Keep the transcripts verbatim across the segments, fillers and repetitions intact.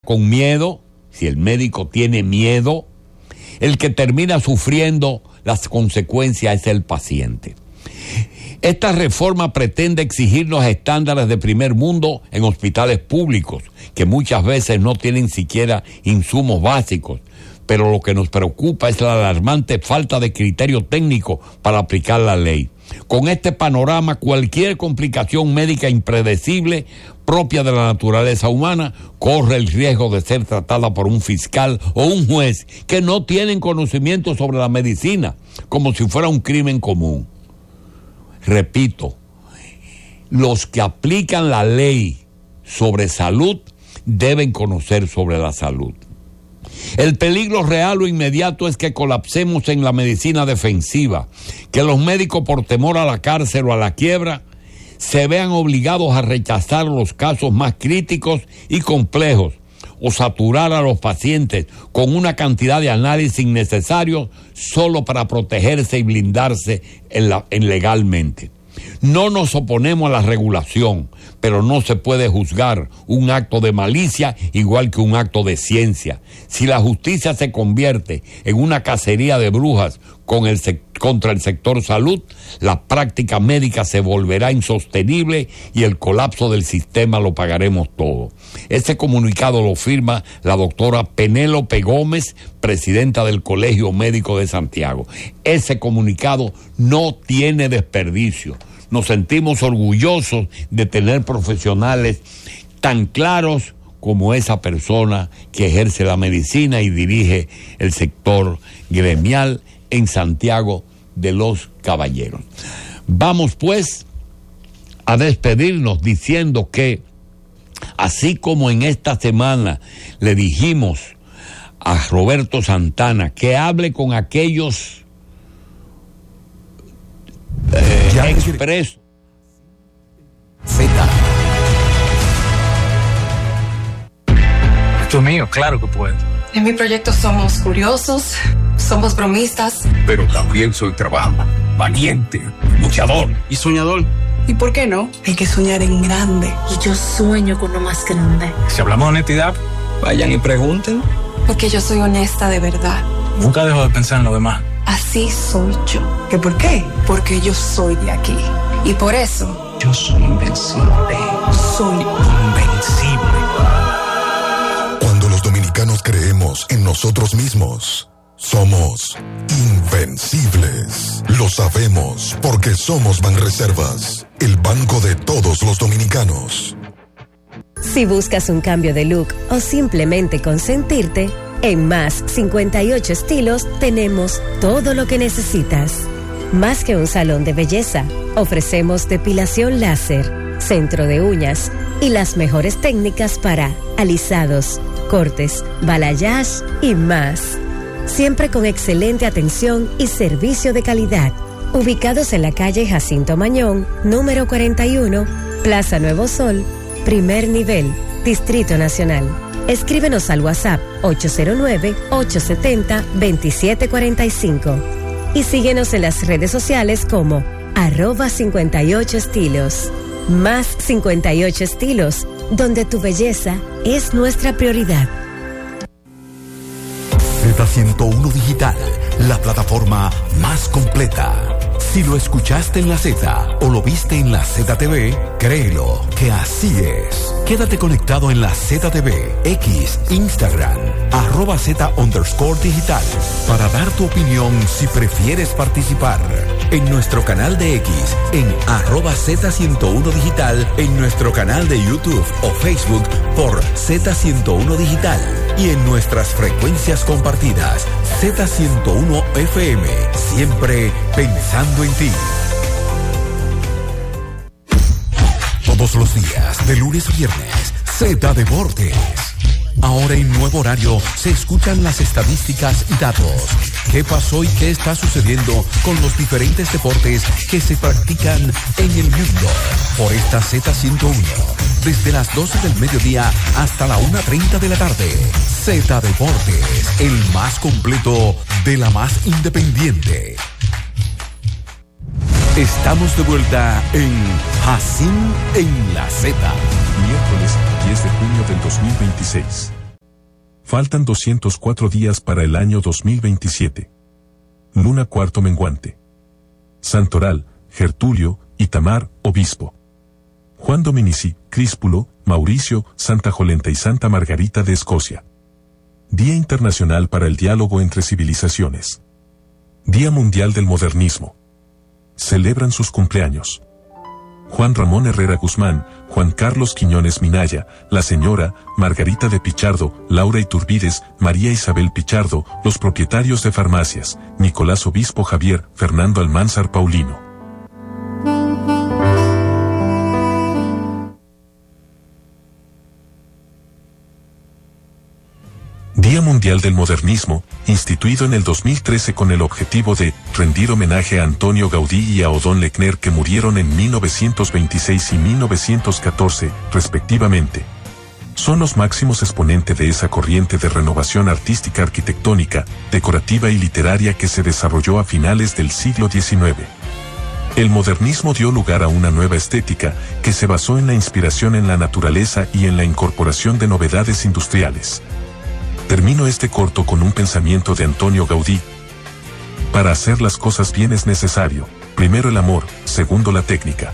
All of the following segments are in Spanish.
con miedo, si el médico tiene miedo, el que termina sufriendo las consecuencias es el paciente. Esta reforma pretende exigirnos estándares de primer mundo en hospitales públicos, que muchas veces no tienen siquiera insumos básicos, pero lo que nos preocupa es la alarmante falta de criterio técnico para aplicar la ley. Con este panorama, cualquier complicación médica impredecible propia de la naturaleza humana corre el riesgo de ser tratada por un fiscal o un juez que no tienen conocimiento sobre la medicina, como si fuera un crimen común. Repito, los que aplican la ley sobre salud deben conocer sobre la salud. El peligro real o inmediato es que colapsemos en la medicina defensiva, que los médicos por temor a la cárcel o a la quiebra se vean obligados a rechazar los casos más críticos y complejos o saturar a los pacientes con una cantidad de análisis innecesarios solo para protegerse y blindarse en la, en legalmente. No nos oponemos a la regulación, pero no se puede juzgar un acto de malicia igual que un acto de ciencia. Si la justicia se convierte en una cacería de brujas con el sec- contra el sector salud, la práctica médica se volverá insostenible y el colapso del sistema lo pagaremos todo. Ese comunicado lo firma la doctora Penélope Gómez, presidenta del Colegio Médico de Santiago. Ese comunicado no tiene desperdicio. Nos sentimos orgullosos de tener profesionales tan claros como esa persona que ejerce la medicina y dirige el sector gremial en Santiago de los Caballeros. Vamos pues a despedirnos diciendo que, así como en esta semana le dijimos a Roberto Santana que hable con aquellos Eh, expreso Z. Esto es mío, claro que puedo. En mi proyecto somos curiosos, somos bromistas, pero también soy trabajador, valiente, luchador y soñador. ¿Y por qué no? Hay que soñar en grande. Y yo sueño con lo más grande. Si hablamos de honestidad, vayan y pregunten. Porque yo soy honesta de verdad. Nunca dejo de pensar en lo demás. Así soy yo. ¿Qué por qué? Porque yo soy de aquí. Y por eso yo soy invencible. Soy invencible. Cuando los dominicanos creemos en nosotros mismos, somos invencibles. Lo sabemos porque somos Banreservas, el banco de todos los dominicanos. Si buscas un cambio de look o simplemente consentirte, en Más cincuenta y ocho Estilos tenemos todo lo que necesitas. Más que un salón de belleza, ofrecemos depilación láser, centro de uñas y las mejores técnicas para alisados, cortes, balayage y más. Siempre con excelente atención y servicio de calidad. Ubicados en la calle Jacinto Mañón, número cuarenta y uno, Plaza Nuevo Sol, primer nivel, Distrito Nacional. Escríbenos al WhatsApp ocho cero nueve, ocho siete cero, dos siete cuatro cinco y síguenos en las redes sociales como arroba cincuenta y ocho estilos. Más cincuenta y ocho Estilos, donde tu belleza es nuestra prioridad. Z ciento uno Digital, la plataforma más completa. Si lo escuchaste en la Z o lo viste en la Z T V, créelo que así es. Quédate conectado en la Z T V, X, Instagram, arroba Z underscore digital, para dar tu opinión si prefieres participar. En nuestro canal de X, en arroba Z ciento uno Digital, en nuestro canal de YouTube o Facebook por Z ciento uno Digital y en nuestras frecuencias compartidas, Z ciento uno F M, siempre pensando en ti. Todos los días, de lunes a viernes, Z Deportes. Ahora en nuevo horario se escuchan las estadísticas y datos. ¿Qué pasó y qué está sucediendo con los diferentes deportes que se practican en el mundo? Por esta Z ciento uno, desde las doce del mediodía hasta la una treinta de la tarde. Z Deportes, el más completo de la más independiente. Estamos de vuelta en Jacín en la Z. Miércoles diez de junio del dos mil veintiséis. Faltan doscientos cuatro días para el año dos mil veintisiete. Luna cuarto menguante. Santoral, Gertulio, Itamar, Obispo. Juan Dominici, Críspulo, Mauricio, Santa Jolenta y Santa Margarita de Escocia. Día Internacional para el Diálogo entre Civilizaciones. Día Mundial del Modernismo. Celebran sus cumpleaños Juan Ramón Herrera Guzmán, Juan Carlos Quiñones Minaya, la señora Margarita de Pichardo, Laura Iturbides, María Isabel Pichardo, los propietarios de farmacias, Nicolás Obispo Javier, Fernando Almanzar Paulino. Día Mundial del Modernismo, instituido en el dos mil trece con el objetivo de rendir homenaje a Antonio Gaudí y a Odón Lechner, que murieron en mil novecientos veintiséis y mil novecientos catorce, respectivamente. Son los máximos exponentes de esa corriente de renovación artística, arquitectónica, decorativa y literaria que se desarrolló a finales del siglo diecinueve. El modernismo dio lugar a una nueva estética que se basó en la inspiración en la naturaleza y en la incorporación de novedades industriales. Termino este corto con un pensamiento de Antonio Gaudí. Para hacer las cosas bien es necesario, primero el amor, segundo la técnica.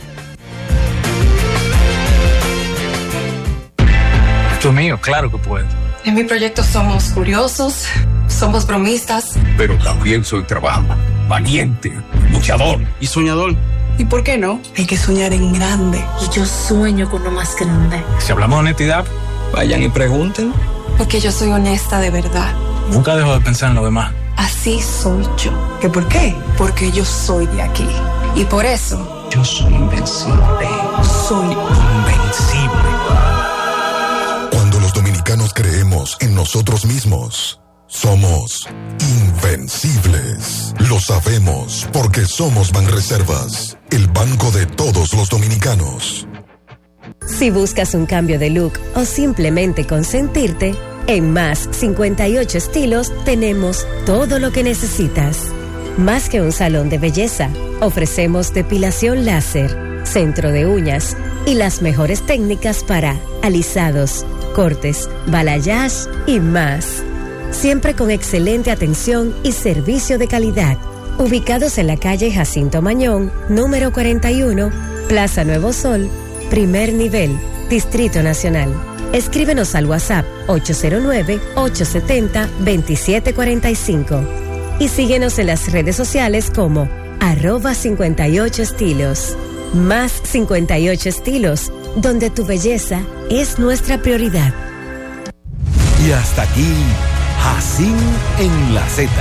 Dios mío, claro que puedo. En mi proyecto somos curiosos, somos bromistas. Pero también soy trabajador, valiente, luchador. Y soñador. ¿Y por qué no? Hay que soñar en grande. Y yo sueño con lo más grande. Si hablamos de honestidad, vayan y pregunten. Porque yo soy honesta de verdad. Nunca dejo de pensar en lo demás. Así soy yo. ¿Que por qué? Porque yo soy de aquí. Y por eso... yo soy invencible. Soy invencible. Cuando los dominicanos creemos en nosotros mismos, somos invencibles. Lo sabemos porque somos Banreservas, el banco de todos los dominicanos. Si buscas un cambio de look o simplemente consentirte, en Más cincuenta y ocho Estilos tenemos todo lo que necesitas. Más que un salón de belleza, ofrecemos depilación láser, centro de uñas y las mejores técnicas para alisados, cortes, balayage y más. Siempre con excelente atención y servicio de calidad. Ubicados en la calle Jacinto Mañón, número cuarenta y uno, Plaza Nuevo Sol, primer nivel, Distrito Nacional. Escríbenos al WhatsApp ocho cero nueve, ocho siete cero, dos siete cuatro cinco y síguenos en las redes sociales como arroba cincuenta y ocho estilos. Más cincuenta y ocho Estilos, donde tu belleza es nuestra prioridad. Y hasta aquí, Jacín en la Z.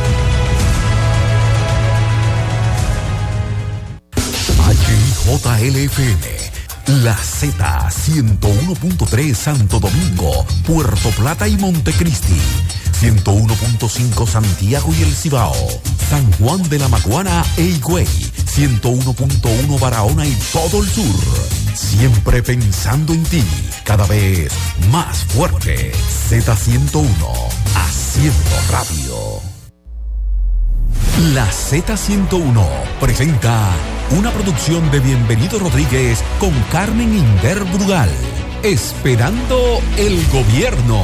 H J L F M, La Z, ciento uno punto tres Santo Domingo, Puerto Plata y Montecristi, ciento uno punto cinco Santiago y El Cibao, San Juan de la Maguana e Higüey, ciento uno punto uno Barahona y todo el sur. Siempre pensando en ti, cada vez más fuerte. Z ciento uno, haciendo radio. La Z ciento uno presenta una producción de Bienvenido Rodríguez con Carmen Inder Brugal. Esperando el gobierno.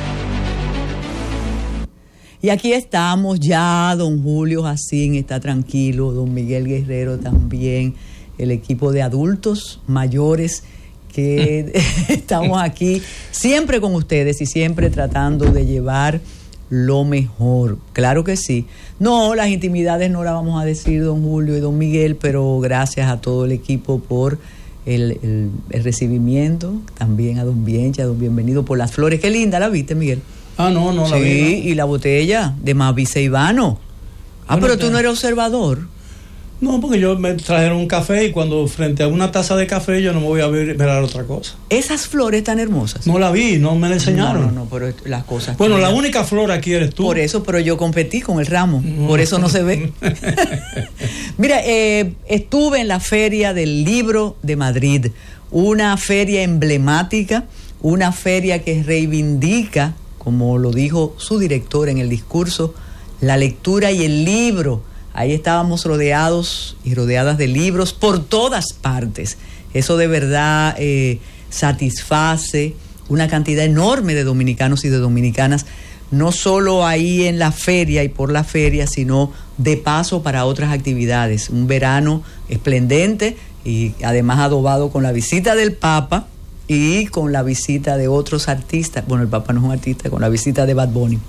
Y aquí estamos ya, don Julio Jacín está tranquilo, don Miguel Guerrero también, el equipo de adultos mayores que estamos aquí siempre con ustedes y siempre tratando de llevar lo mejor. Claro que sí. No, las intimidades no las vamos a decir don Julio y don Miguel, pero gracias a todo el equipo por el, el, el recibimiento, también a don Biencha, a don Bienvenido por las flores. Qué linda, ¿la viste, Miguel? Ah, no, no sí, la vi. Sí, ¿no? Y la botella de Maviceibano. Ah, bueno, pero tú no eres observador. No, porque yo me trajeron un café y cuando frente a una taza de café yo no me voy a ver, mirar otra cosa. Esas flores tan hermosas. No la vi, no me la enseñaron. No, no, no, pero las cosas. Bueno, la única flor aquí eres tú. Por eso, pero yo competí con el ramo, por eso no se ve. Mira, eh, estuve en la Feria del Libro de Madrid, una feria emblemática, una feria que reivindica, como lo dijo su director en el discurso, la lectura y el libro. Ahí estábamos rodeados y rodeadas de libros por todas partes. Eso de verdad eh, satisface una cantidad enorme de dominicanos y de dominicanas, no solo ahí en la feria y por la feria, sino de paso para otras actividades. Un verano esplendente y además adobado con la visita del Papa y con la visita de otros artistas. Bueno, el Papa no es un artista, con la visita de Bad Bunny.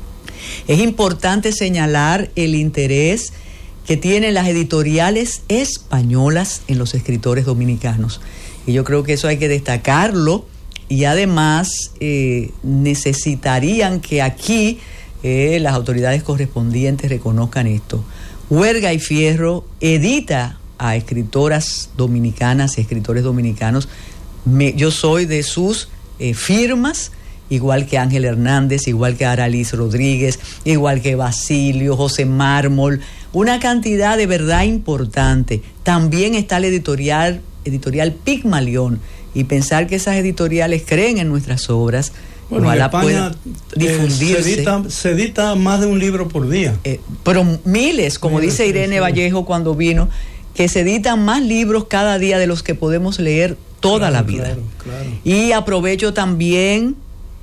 Es importante señalar el interés que tienen las editoriales españolas en los escritores dominicanos. Y yo creo que eso hay que destacarlo. Y además eh, necesitarían que aquí eh, las autoridades correspondientes reconozcan esto. Huerga y Fierro edita a escritoras dominicanas y escritores dominicanos. Me, yo soy de sus eh, firmas, igual que Ángel Hernández, igual que Aralis Rodríguez, igual que Basilio, José Mármol, una cantidad de verdad importante. También está la editorial, editorial Pigmalión, y pensar que esas editoriales creen en nuestras obras, bueno, ojalá en España, pueda difundirse. Eh, se, edita, se edita más de un libro por día. Eh, pero miles, como miles, dice Irene sí, sí. Vallejo cuando vino, que se editan más libros cada día de los que podemos leer toda claro, la vida. Claro, claro. Y aprovecho también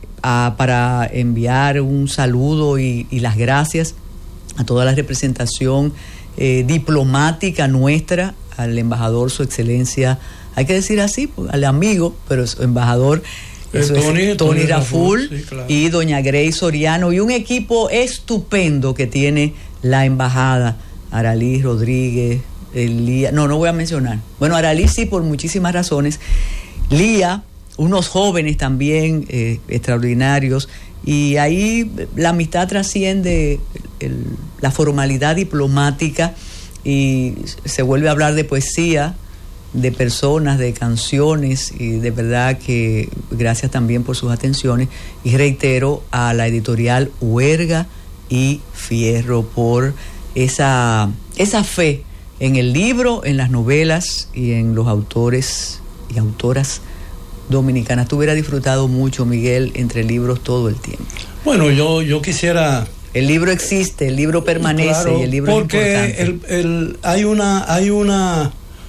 a, para enviar un saludo y, y las gracias a toda la representación eh, diplomática nuestra, al embajador, su excelencia, hay que decir así, al amigo, pero su embajador, eso Tony, es Tony, Tony Raful, sí, claro. Y doña Grace Soriano, y un equipo estupendo que tiene la embajada, Aralis Rodríguez, Lía, no, no voy a mencionar, bueno, Aralis sí, por muchísimas razones, Lía, unos jóvenes también eh, extraordinarios, y ahí la amistad trasciende el, la formalidad diplomática y se vuelve a hablar de poesía, de personas, de canciones, y de verdad que gracias también por sus atenciones, y reitero a la editorial Huerga y Fierro por esa, esa fe en el libro, en las novelas y en los autores y autoras dominicanas. Tú hubieras disfrutado mucho, Miguel, entre libros todo el tiempo. Bueno, yo, yo quisiera... El libro existe, el libro permanece, claro, y el libro porque es importante. Porque el, el, hay una... Hay una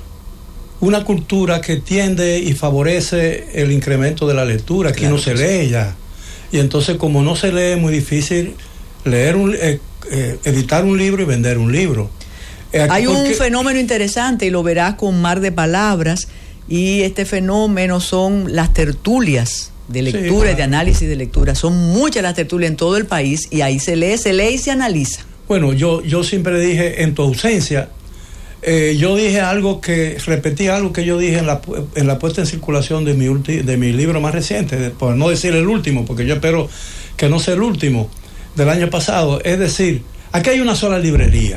una cultura que tiende y favorece el incremento de la lectura. Aquí claro no se lee ya, y entonces como no se lee, es muy difícil leer un, eh, eh, editar un libro y vender un libro. Eh, hay un fenómeno interesante y lo verás con Mar de Palabras, y este fenómeno son las tertulias de lectura, sí, claro, y de análisis de lectura. Son muchas las tertulias en todo el país, y ahí se lee, se lee y se analiza. Bueno, yo, yo siempre dije, en tu ausencia, Eh, yo dije algo que, repetí algo que yo dije en la, en la puesta en circulación de mi, ulti, de mi libro más reciente, de, por no decir el último, porque yo espero que no sea el último, del año pasado. Es decir, aquí hay una sola librería,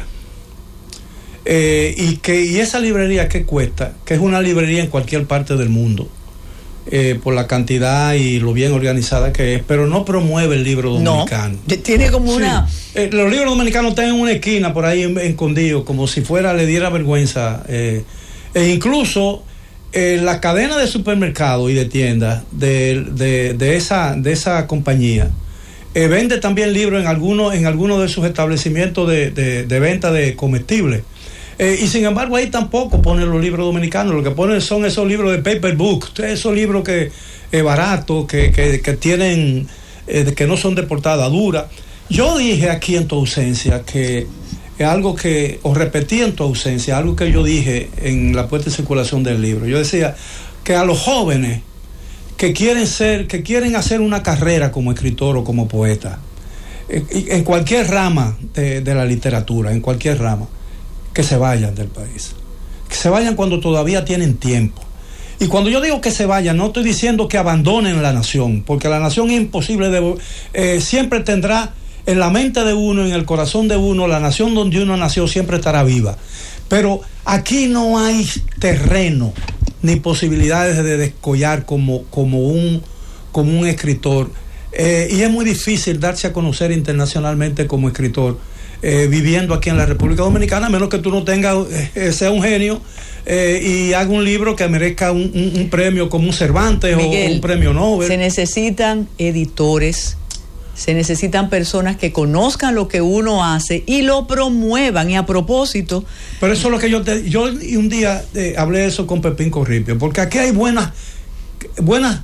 eh, y, que, y esa librería que cuesta, que es una librería en cualquier parte del mundo, eh, por la cantidad y lo bien organizada que es, pero no promueve el libro dominicano. No, tiene como sí. una... Eh, los libros dominicanos están en una esquina por ahí escondidos, como si fuera, le diera vergüenza. Eh, e incluso eh, la cadena de supermercados y de tiendas de, de, de, esa, de esa compañía eh, vende también libros en algunos en algunos de sus establecimientos de, de, de venta de comestibles. Eh, y sin embargo ahí tampoco ponen los libros dominicanos. Lo que ponen son esos libros de paper book, esos libros que eh, baratos, que, que, que tienen eh, que no son de portada dura. Yo dije aquí en tu ausencia que es algo que, o repetí en tu ausencia, algo que yo dije en la puesta en circulación del libro. Yo decía que a los jóvenes que quieren ser, que quieren hacer una carrera como escritor o como poeta, en cualquier rama de, de la literatura, en cualquier rama, que se vayan del país, que se vayan cuando todavía tienen tiempo. Y cuando yo digo que se vayan, no estoy diciendo que abandonen la nación, porque la nación es imposible de, eh, siempre tendrá en la mente de uno, en el corazón de uno, la nación donde uno nació siempre estará viva. Pero aquí no hay terreno ni posibilidades de descollar como, como, un, como un escritor. Eh, y es muy difícil darse a conocer internacionalmente como escritor, Eh, viviendo aquí en la República Dominicana, a menos que tú no tengas, eh, sea un genio eh, y haga un libro que merezca un, un, un premio como un Cervantes, Miguel, o un premio Nobel. Se necesitan editores, se necesitan personas que conozcan lo que uno hace y lo promuevan. Y a propósito, pero eso es lo que yo te, yo un día eh, hablé de eso con Pepín Corripio, porque aquí hay buenas buenas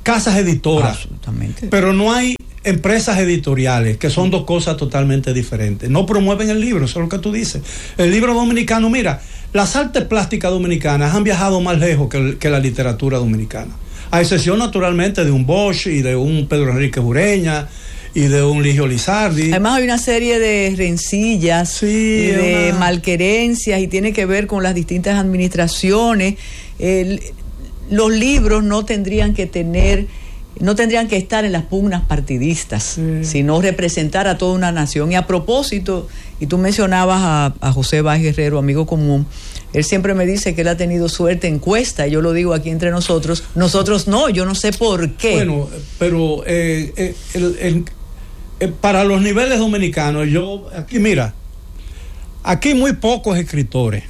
casas editoras. Absolutamente. Pero no hay empresas editoriales, que son dos cosas totalmente diferentes. No promueven el libro, eso es lo que tú dices. El libro dominicano, mira, las artes plásticas dominicanas han viajado más lejos que, el, que la literatura dominicana. A excepción, naturalmente, de un Bosch y de un Pedro Enrique Ureña y de un Ligio Lizardi. Además hay una serie de rencillas, sí, y de una... malquerencias, y tiene que ver con las distintas administraciones. El, los libros no tendrían que tener, no tendrían que estar en las pugnas partidistas, sí. sino representar a toda una nación. Y a propósito, y tú mencionabas a, a José Báez Guerrero, amigo común, él siempre me dice que él ha tenido suerte en Cuesta, yo lo digo aquí entre nosotros, nosotros no, yo no sé por qué. Bueno, pero eh, eh, el, el, el, para los niveles dominicanos, yo, aquí mira, aquí muy pocos escritores,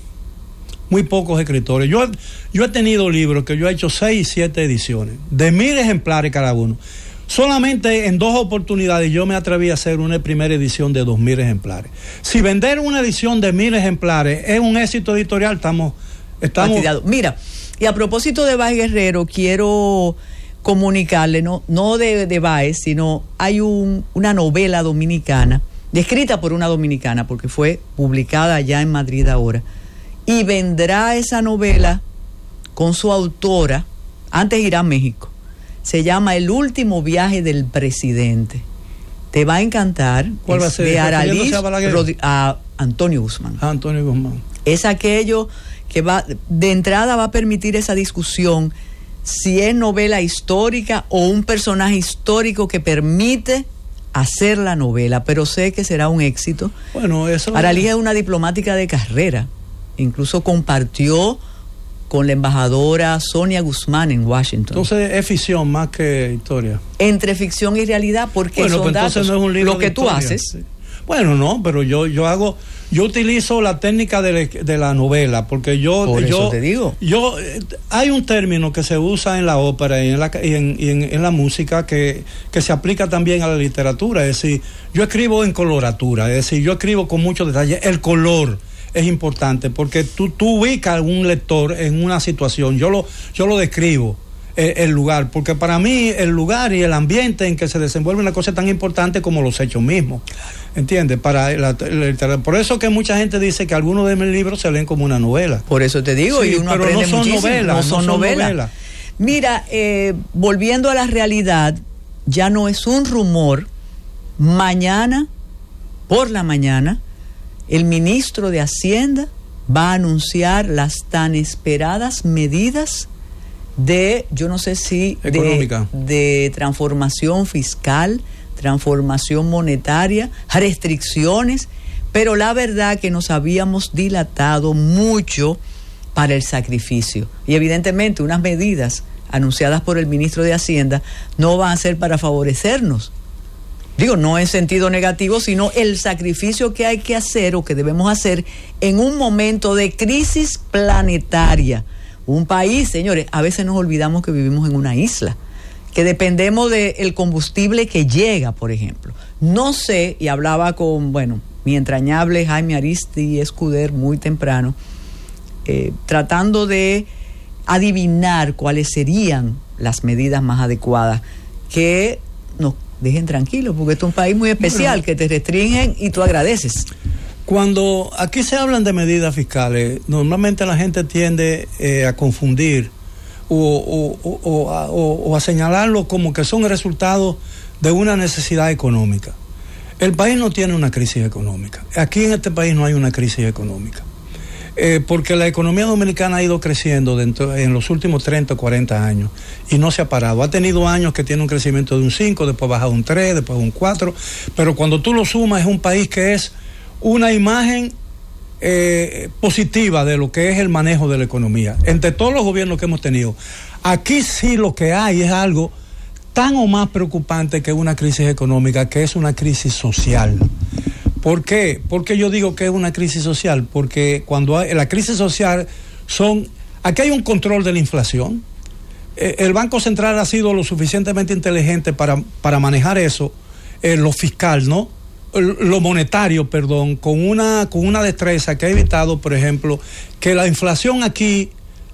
muy pocos escritores. Yo, yo he tenido libros que yo he hecho seis, siete ediciones, de mil ejemplares cada uno. Solamente en dos oportunidades yo me atreví a hacer una primera edición de dos mil ejemplares. Si vender una edición de mil ejemplares es un éxito editorial, estamos... estamos... Mira, y a propósito de Báez Guerrero, quiero comunicarle, no, no de, de Báez, sino hay un, una novela dominicana, escrita por una dominicana, porque fue publicada allá en Madrid ahora, y vendrá esa novela con su autora, antes irá a México. Se llama El último viaje del presidente. Te va a encantar. ¿Cuál va a ser? De Araliz Rodri- a Antonio Guzmán. A Antonio Guzmán. Es aquello que va, de entrada va a permitir esa discusión si es novela histórica o un personaje histórico que permite hacer la novela, pero sé que será un éxito. Bueno, eso... Araliz es una diplomática de carrera. Incluso compartió con la embajadora Sonia Guzmán en Washington. Entonces es ficción más que historia. Entre ficción y realidad, porque bueno, son pues datos. No es un libro lo que de tú historia. haces. Sí. Bueno, no, pero yo yo hago, yo utilizo la técnica de, de la novela, porque yo, Por yo eso te digo. yo hay un término que se usa en la ópera y en la y en, y en, en la música que, que se aplica también a la literatura, es decir, yo escribo en coloratura, es decir, yo escribo con mucho detalle. El color es importante porque tú, tú ubicas a un lector en una situación. Yo lo, yo lo describo, el, el lugar, porque para mí el lugar y el ambiente en que se desenvuelve una cosa tan importante como los hechos mismos. ¿Entiendes? Para la, la, por eso que mucha gente dice que algunos de mis libros se leen como una novela. Por eso te digo, sí, y uno pero aprende no son muchísimo. novelas, no son, no son novelas. novelas. Mira, eh, volviendo a la realidad, ya no es un rumor. Mañana, por la mañana, el ministro de Hacienda va a anunciar las tan esperadas medidas de, yo no sé si económica, de, de transformación fiscal, transformación monetaria, restricciones, pero la verdad que nos habíamos dilatado mucho para el sacrificio. Y evidentemente unas medidas anunciadas por el ministro de Hacienda no van a ser para favorecernos. Digo, no en sentido negativo, sino el sacrificio que hay que hacer o que debemos hacer en un momento de crisis planetaria. Un país, señores, a veces nos olvidamos que vivimos en una isla, que dependemos del combustible que llega, por ejemplo. No sé, y hablaba con, bueno, mi entrañable Jaime Aristi Escuder muy temprano, eh, tratando de adivinar cuáles serían las medidas más adecuadas que nos dejen tranquilos, porque esto es un país muy especial, bueno, que te restringen y tú agradeces. Cuando aquí se hablan de medidas fiscales, normalmente la gente tiende eh, a confundir o, o, o, o, a, o, o a señalarlo como que son el resultado de una necesidad económica. El país no tiene una crisis económica. Aquí en este país no hay una crisis económica. Eh, porque la economía dominicana ha ido creciendo dentro, en los últimos treinta o cuarenta años y no se ha parado. Ha tenido años que tiene un crecimiento de un cinco, después baja un tres, después un cuatro, pero cuando tú lo sumas es un país que es una imagen eh, positiva de lo que es el manejo de la economía. Entre todos los gobiernos que hemos tenido, aquí sí lo que hay es algo tan o más preocupante que una crisis económica, que es una crisis social. ¿Por qué? Porque yo digo que es una crisis social, porque cuando hay, la crisis social son, aquí hay un control de la inflación. Eh, el Banco Central ha sido lo suficientemente inteligente para, para manejar eso, eh, lo fiscal, ¿no? Lo monetario, perdón, con una, con una destreza que ha evitado, por ejemplo, que la inflación aquí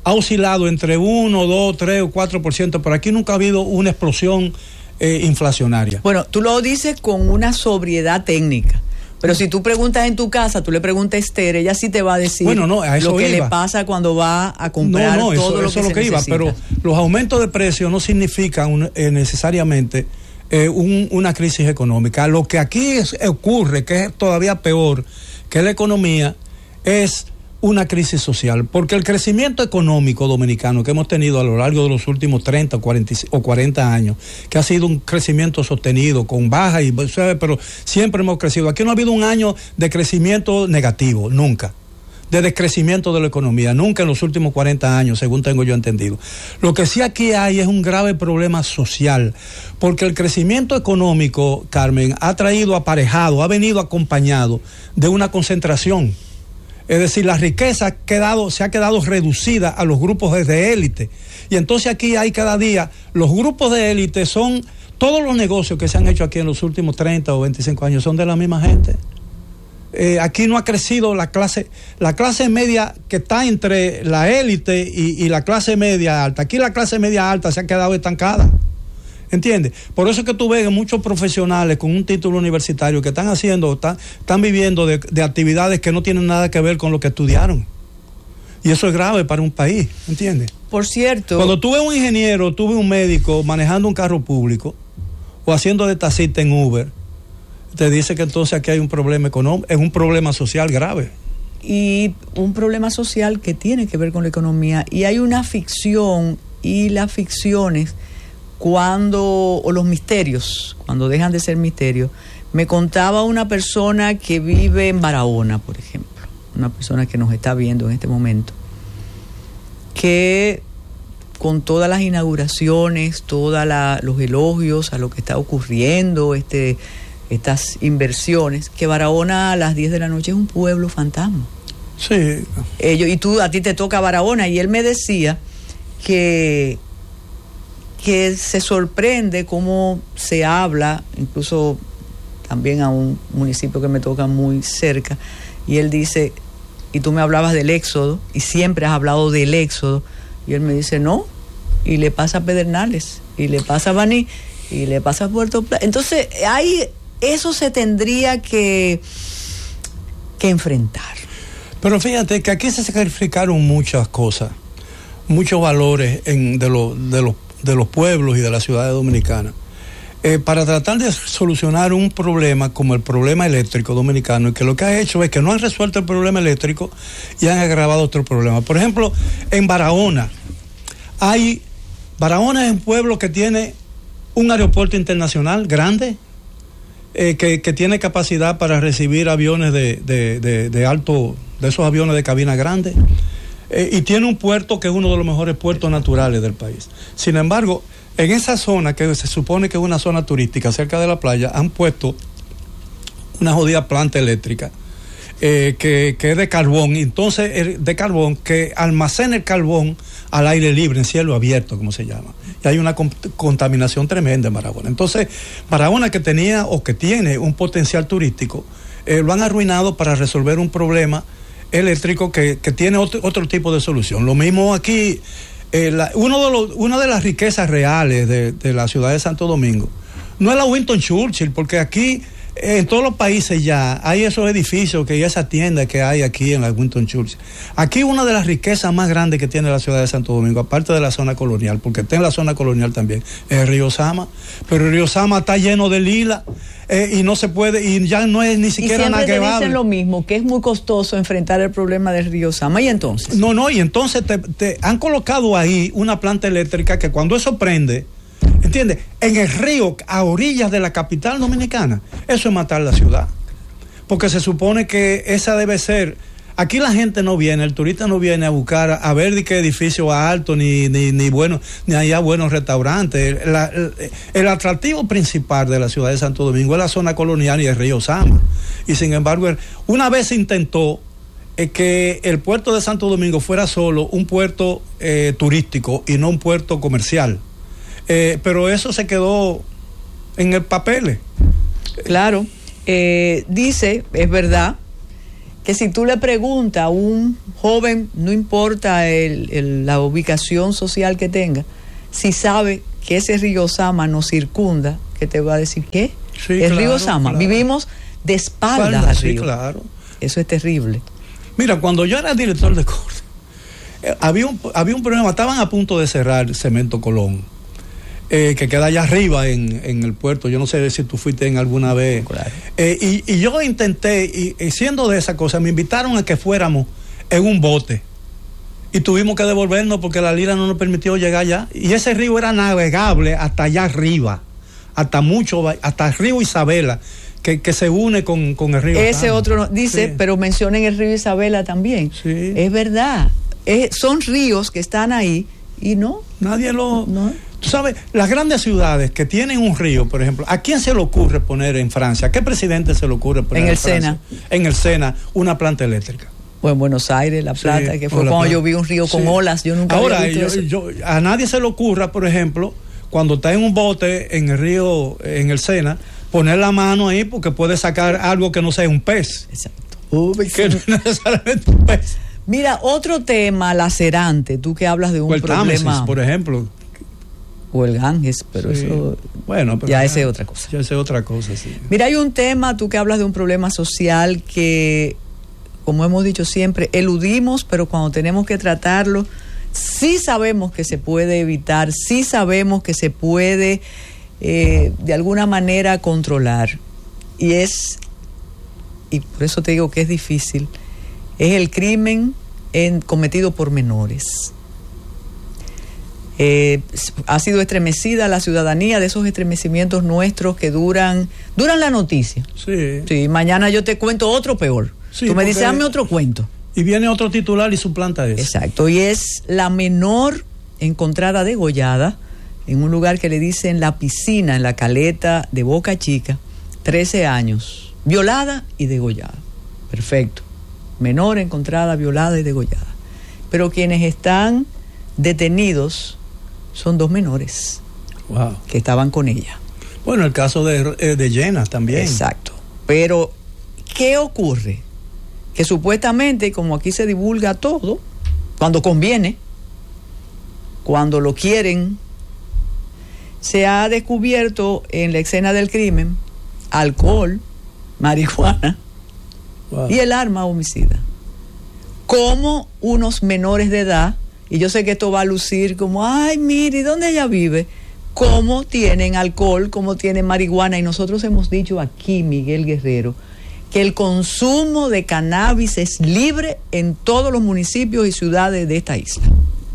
ha oscilado entre uno, dos, tres o cuatro por ciento, pero aquí nunca ha habido una explosión eh, inflacionaria. Bueno, tú lo dices con una sobriedad técnica. Pero si tú preguntas en tu casa, tú le preguntas a Esther, ella sí te va a decir bueno, no, a eso lo que iba. le pasa cuando va a comprar no, no, todo eso, lo eso que es lo se que iba, necesita. pero los aumentos de precios no significan un, eh, necesariamente eh, un, una crisis económica. Lo que aquí es, ocurre, que es todavía peor que la economía, es una crisis social, porque el crecimiento económico dominicano que hemos tenido a lo largo de los últimos treinta o cuarenta años, que ha sido un crecimiento sostenido, con baja, y pero siempre hemos crecido. Aquí no ha habido un año de crecimiento negativo, nunca, de decrecimiento de la economía, nunca en los últimos cuarenta años, según tengo yo entendido. Lo que sí aquí hay es un grave problema social, porque el crecimiento económico, Carmen, ha traído aparejado, ha venido acompañado de una concentración. Es decir, la riqueza ha quedado, se ha quedado reducida a los grupos de élite. Y entonces aquí hay cada día, los grupos de élite son, todos los negocios que se han hecho aquí en los últimos treinta o veinticinco años son de la misma gente. Eh, aquí no ha crecido la clase, la clase media que está entre la élite y, y la clase media alta. Aquí la clase media alta se ha quedado estancada. ¿Entiendes? Por eso es que tú ves muchos profesionales con un título universitario que están haciendo, están, están viviendo de, de actividades que no tienen nada que ver con lo que estudiaron. Y eso es grave para un país, ¿entiendes? Por cierto... Cuando tú ves un ingeniero, tú ves un médico manejando un carro público o haciendo de taxista en Uber, te dice que entonces aquí hay un problema económico, es un problema social grave. Y un problema social que tiene que ver con la economía. Y hay una ficción, y las ficciones... cuando, o los misterios, cuando dejan de ser misterios. Me contaba una persona que vive en Barahona, por ejemplo, una persona que nos está viendo en este momento, que con todas las inauguraciones, todos los elogios a lo que está ocurriendo, este, estas inversiones, que Barahona a las diez de la noche es un pueblo fantasma. Sí. Ellos, y tú, a ti te toca Barahona, y él me decía que que se sorprende cómo se habla, incluso también a un municipio que me toca muy cerca, y él dice, y tú me hablabas del éxodo, y siempre has hablado del éxodo, y él me dice, no, y le pasa a Pedernales, y le pasa a Baní, y le pasa a Puerto Plata. Entonces, hay, eso se tendría que, que enfrentar. Pero fíjate que aquí se sacrificaron muchas cosas, muchos valores en, de, lo, de los de los pueblos y de las ciudades dominicanas, eh, para tratar de solucionar un problema como el problema eléctrico dominicano, y que lo que ha hecho es que no han resuelto el problema eléctrico y han agravado otro problema. Por ejemplo, en Barahona, hay, Barahona es un pueblo que tiene un aeropuerto internacional grande, eh, que, que tiene capacidad para recibir aviones de, de, de, de alto, de esos aviones de cabina grande. Eh, y tiene un puerto que es uno de los mejores puertos naturales del país. Sin embargo, en esa zona que se supone que es una zona turística cerca de la playa, han puesto una jodida planta eléctrica eh, que, que es de carbón, y entonces de carbón que almacena el carbón al aire libre, en cielo abierto, como se llama. Y hay una con, contaminación tremenda en Barahona. Entonces, Barahona, que tenía o que tiene un potencial turístico, eh, lo han arruinado para resolver un problema eléctrico que, que tiene otro, otro tipo de solución. Lo mismo aquí, eh, la, uno de los, una de las riquezas reales de, de la ciudad de Santo Domingo no es la Winston Churchill, porque aquí eh, en todos los países ya hay esos edificios que, y esas tiendas que hay aquí en la Winston Churchill. Aquí una de las riquezas más grandes que tiene la ciudad de Santo Domingo, aparte de la zona colonial, porque está en la zona colonial también, es el río Sama, pero el río Sama está lleno de lila. Eh, y no se puede, y ya no es ni siquiera nada que Y siempre te vale. dicen lo mismo, que es muy costoso enfrentar el problema del río Sama. ¿Y entonces? No, no, y entonces te, te han colocado ahí una planta eléctrica que cuando eso prende, ¿entiendes? En el río, a orillas de la capital dominicana, eso es matar la ciudad. Porque se supone que esa debe ser... Aquí la gente no viene, el turista no viene a buscar, a ver de qué edificio alto, ni, ni, ni bueno, ni allá buenos restaurantes. La, el, el atractivo principal de la ciudad de Santo Domingo es la zona colonial y el río Sama. Y sin embargo, una vez se intentó eh, que el puerto de Santo Domingo fuera solo un puerto eh, turístico y no un puerto comercial. Eh, pero eso se quedó en el papel. Claro. Eh, dice, es verdad, que si tú le preguntas a un joven, no importa el, el, la ubicación social que tenga, si sabe que ese río Sama nos circunda, ¿qué te va a decir? ¿Qué? Sí, el claro, río Sama. Claro. Vivimos de espaldas Espalda, al sí, río. Claro. Eso es terrible. Mira, cuando yo era director de corte, eh, había, un, había un problema, estaban a punto de cerrar Cemento Colón, eh, que queda allá arriba en, en el puerto. Yo no sé si tú fuiste en alguna vez. Claro. Eh, y, y yo intenté, y, y siendo de esa cosa, me invitaron a que fuéramos en un bote. Y tuvimos que devolvernos porque la lira no nos permitió llegar allá. Y ese río era navegable hasta allá arriba, hasta mucho, hasta el río Isabela, que, que se une con, con el río. Ese Sama. otro no, dice, Sí. pero mencionen el río Isabela también. Sí. Es verdad. Es, son ríos que están ahí y no. Nadie lo... No. Tú sabes, las grandes ciudades que tienen un río, por ejemplo, ¿a quién se le ocurre poner en Francia? ¿A qué presidente se le ocurre poner En en, el Francia? Sena. En el Sena, una planta eléctrica. O en Buenos Aires, La Plata, Sí, que o fue La cuando Plata. yo vi un río con Sí. olas. Yo nunca Ahora, había visto yo- eso. yo- a nadie se le ocurra, por ejemplo, cuando está en un bote en el río, en el Sena, poner la mano ahí porque puede sacar algo que no sea un pez. Exacto. Que no es necesariamente un pez. Mira, otro tema lacerante, tú que hablas de un O el Támesis, problema. por ejemplo. O el Ganges, pero Sí. eso. Bueno, pero ya esa es otra cosa. Ya esa es otra cosa, sí. Mira, hay un tema, tú que hablas de un problema social que, como hemos dicho siempre, eludimos, pero cuando tenemos que tratarlo, sí sabemos que se puede evitar, sí sabemos que se puede eh, de alguna manera controlar. Y es, y por eso te digo que es difícil, es el crimen en, cometido por menores. Eh, ha sido estremecida la ciudadanía de esos estremecimientos nuestros que duran duran la noticia. Sí. Sí, mañana yo te cuento otro peor. Sí, Tú me dices, porque- hazme otro cuento. Y viene otro titular y suplanta eso. Exacto, y es la menor encontrada degollada en un lugar que le dicen La Piscina, en la Caleta de Boca Chica, trece años, violada y degollada. Perfecto. Menor encontrada, violada y degollada. Pero quienes están detenidos son dos menores Wow. que estaban con ella. Bueno, el caso de, eh, de Llena también. Exacto. Pero, ¿qué ocurre? Que supuestamente, como aquí se divulga todo, cuando conviene, cuando lo quieren, se ha descubierto en la escena del crimen alcohol, marihuana Wow. y el arma homicida. Como unos menores de edad, y yo sé que esto va a lucir como, ay, mire, ¿y dónde ella vive? Cómo tienen alcohol, cómo tienen marihuana. Y nosotros hemos dicho aquí, Miguel Guerrero, que el consumo de cannabis es libre en todos los municipios y ciudades de esta isla.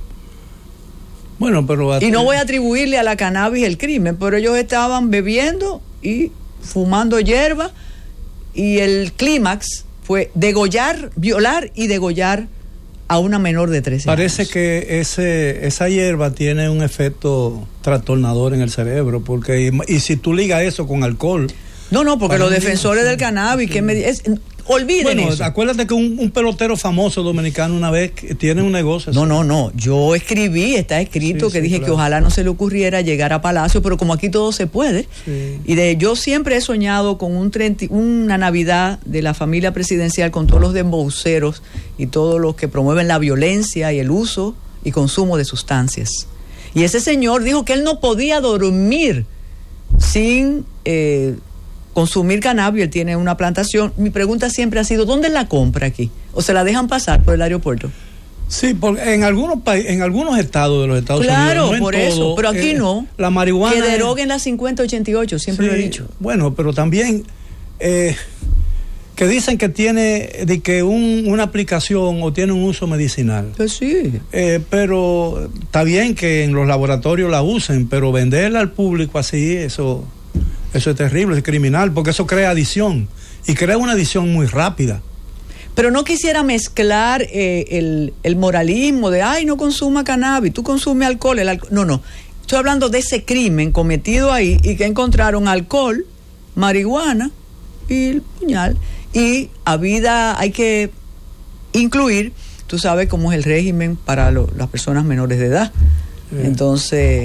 Bueno, pero... Y no voy a atribuirle a la cannabis el crimen, pero ellos estaban bebiendo y fumando hierba, y el clímax fue degollar, violar y degollar a una menor de trece Parece años. que ese, esa hierba tiene un efecto trastornador en el cerebro, porque y, y si tú ligas eso con alcohol... No, no, porque Para los un defensores niño, del sí, cannabis, sí. que me, es, olviden Bueno, eso. acuérdate que un, un pelotero famoso dominicano una vez que tiene un negocio. No, así. no, no. Yo escribí, está escrito, Sí, que sí, dije claro. que ojalá no se le ocurriera llegar a Palacio, pero como aquí todo se puede. Sí. Y de yo siempre he soñado con un treinta una Navidad de la familia presidencial con todos los dembauceros y todos los que promueven la violencia y el uso y consumo de sustancias. Y ese señor dijo que él no podía dormir sin eh, consumir cannabis. Él tiene una plantación. Mi pregunta siempre ha sido, ¿dónde la compra aquí? ¿O se la dejan pasar por el aeropuerto? Sí, porque en algunos países, en algunos estados de los Estados Claro, Unidos, no en por eso, todo, pero aquí eh, no. La marihuana... Que es- deroguen la cincuenta ochenta y ocho, siempre lo he Sí, dicho. Bueno, pero también eh, que dicen que tiene de que un, una aplicación o tiene un uso medicinal. Pues sí. Eh, pero está bien que en los laboratorios la usen, pero venderla al público así, eso, eso es terrible, es criminal, porque eso crea adicción y crea una adicción muy rápida. Pero no quisiera mezclar eh, el, el moralismo de, ay, no consuma cannabis, tú consumes alcohol, el alcohol. No, no. Estoy hablando de ese crimen cometido ahí y que encontraron alcohol, marihuana y el puñal. Y a vida hay que incluir, tú sabes cómo es el régimen para lo, las personas menores de edad. Sí. Entonces,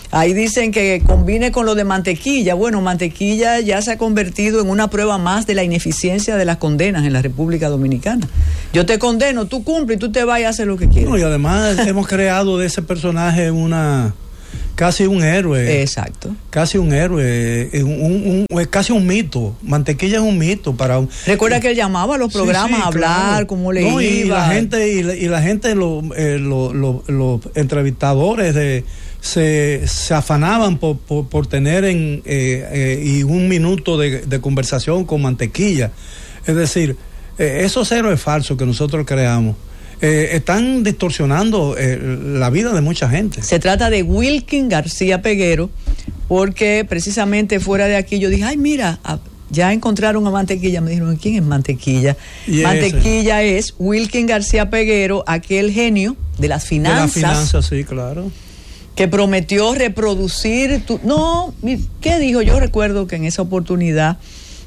Ahí dicen que combine con lo de mantequilla. Bueno, mantequilla ya se ha convertido en una prueba más de la ineficiencia de las condenas en la República Dominicana. Yo te condeno, tú cumples y tú te vas y haces lo que quieras. No, y además hemos creado de ese personaje una casi un héroe. Exacto. Casi un héroe, un, un, un, casi un mito. Mantequilla es un mito para un... Recuerda que él llamaba a los programas sí, sí, a hablar, claro. cómo le no, iba. Y la gente, y la, y la gente, los eh, lo, lo, lo entrevistadores de, se, se afanaban por, por, por tener en eh, eh, y un minuto de, de conversación con Mantequilla. Es decir, eh, esos héroes falsos que nosotros creamos Eh, están distorsionando eh, la vida de mucha gente. Se trata de Wilkin García Peguero, porque precisamente fuera de aquí yo dije, ay mira, ya encontraron a Mantequilla. Me dijeron, ¿quién es Mantequilla? Y Mantequilla ese. es Wilkin García Peguero, aquel genio de las finanzas. De las finanzas, sí, claro. Que prometió reproducir tu... No, ¿qué dijo? Yo recuerdo que en esa oportunidad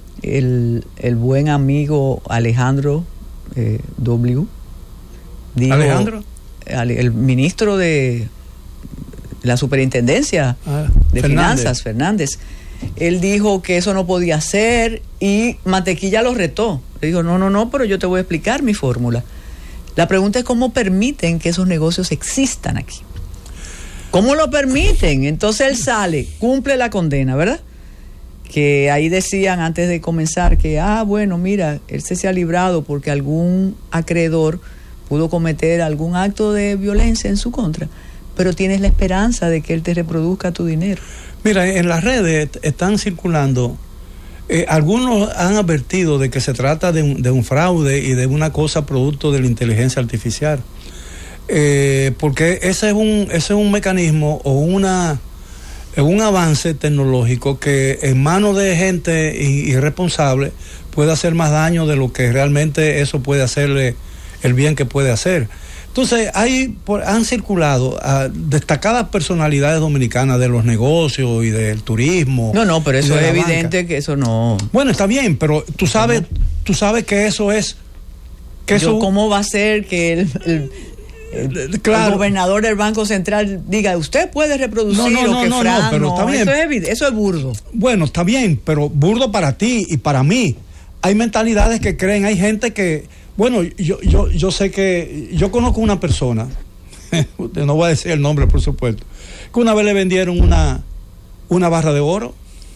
el, el buen amigo Alejandro eh, W. Dijo, Alejandro, el ministro de la superintendencia ah, de Fernández. Finanzas, Fernández, él dijo que eso no podía ser y Mantequilla lo retó. Le dijo, no, no, no, pero yo te voy a explicar mi fórmula. La pregunta es cómo permiten que esos negocios existan aquí. ¿Cómo lo permiten? Entonces él sale, cumple la condena, ¿verdad? Que ahí decían antes de comenzar que, ah, bueno, mira, él se, se ha librado porque algún acreedor pudo cometer algún acto de violencia en su contra, pero tienes la esperanza de que él te reproduzca tu dinero. Mira, en las redes están circulando, eh, algunos han advertido de que se trata de un, de un fraude y de una cosa producto de la inteligencia artificial, eh, porque ese es un ese es un mecanismo o una un avance tecnológico que en manos de gente irresponsable puede hacer más daño de lo que realmente eso puede hacerle el bien que puede hacer. Entonces, hay, por, han circulado a destacadas personalidades dominicanas de los negocios y del turismo. No, no, pero eso es evidente banca. Que eso no... Bueno, está bien, pero tú sabes, no. tú sabes que eso es... Que Yo, eso... ¿Cómo va a ser que el, el, el, claro. el gobernador del Banco Central diga, usted puede reproducir no, no, lo no, que no, Fran... No, pero está bien. Eso es evidente, eso es burdo. Bueno, está bien, pero burdo para ti y para mí. Hay mentalidades que creen, hay gente que... Bueno, yo, yo, yo sé que, yo conozco una persona, no voy a decir el nombre por supuesto, que una vez le vendieron una, una barra de oro.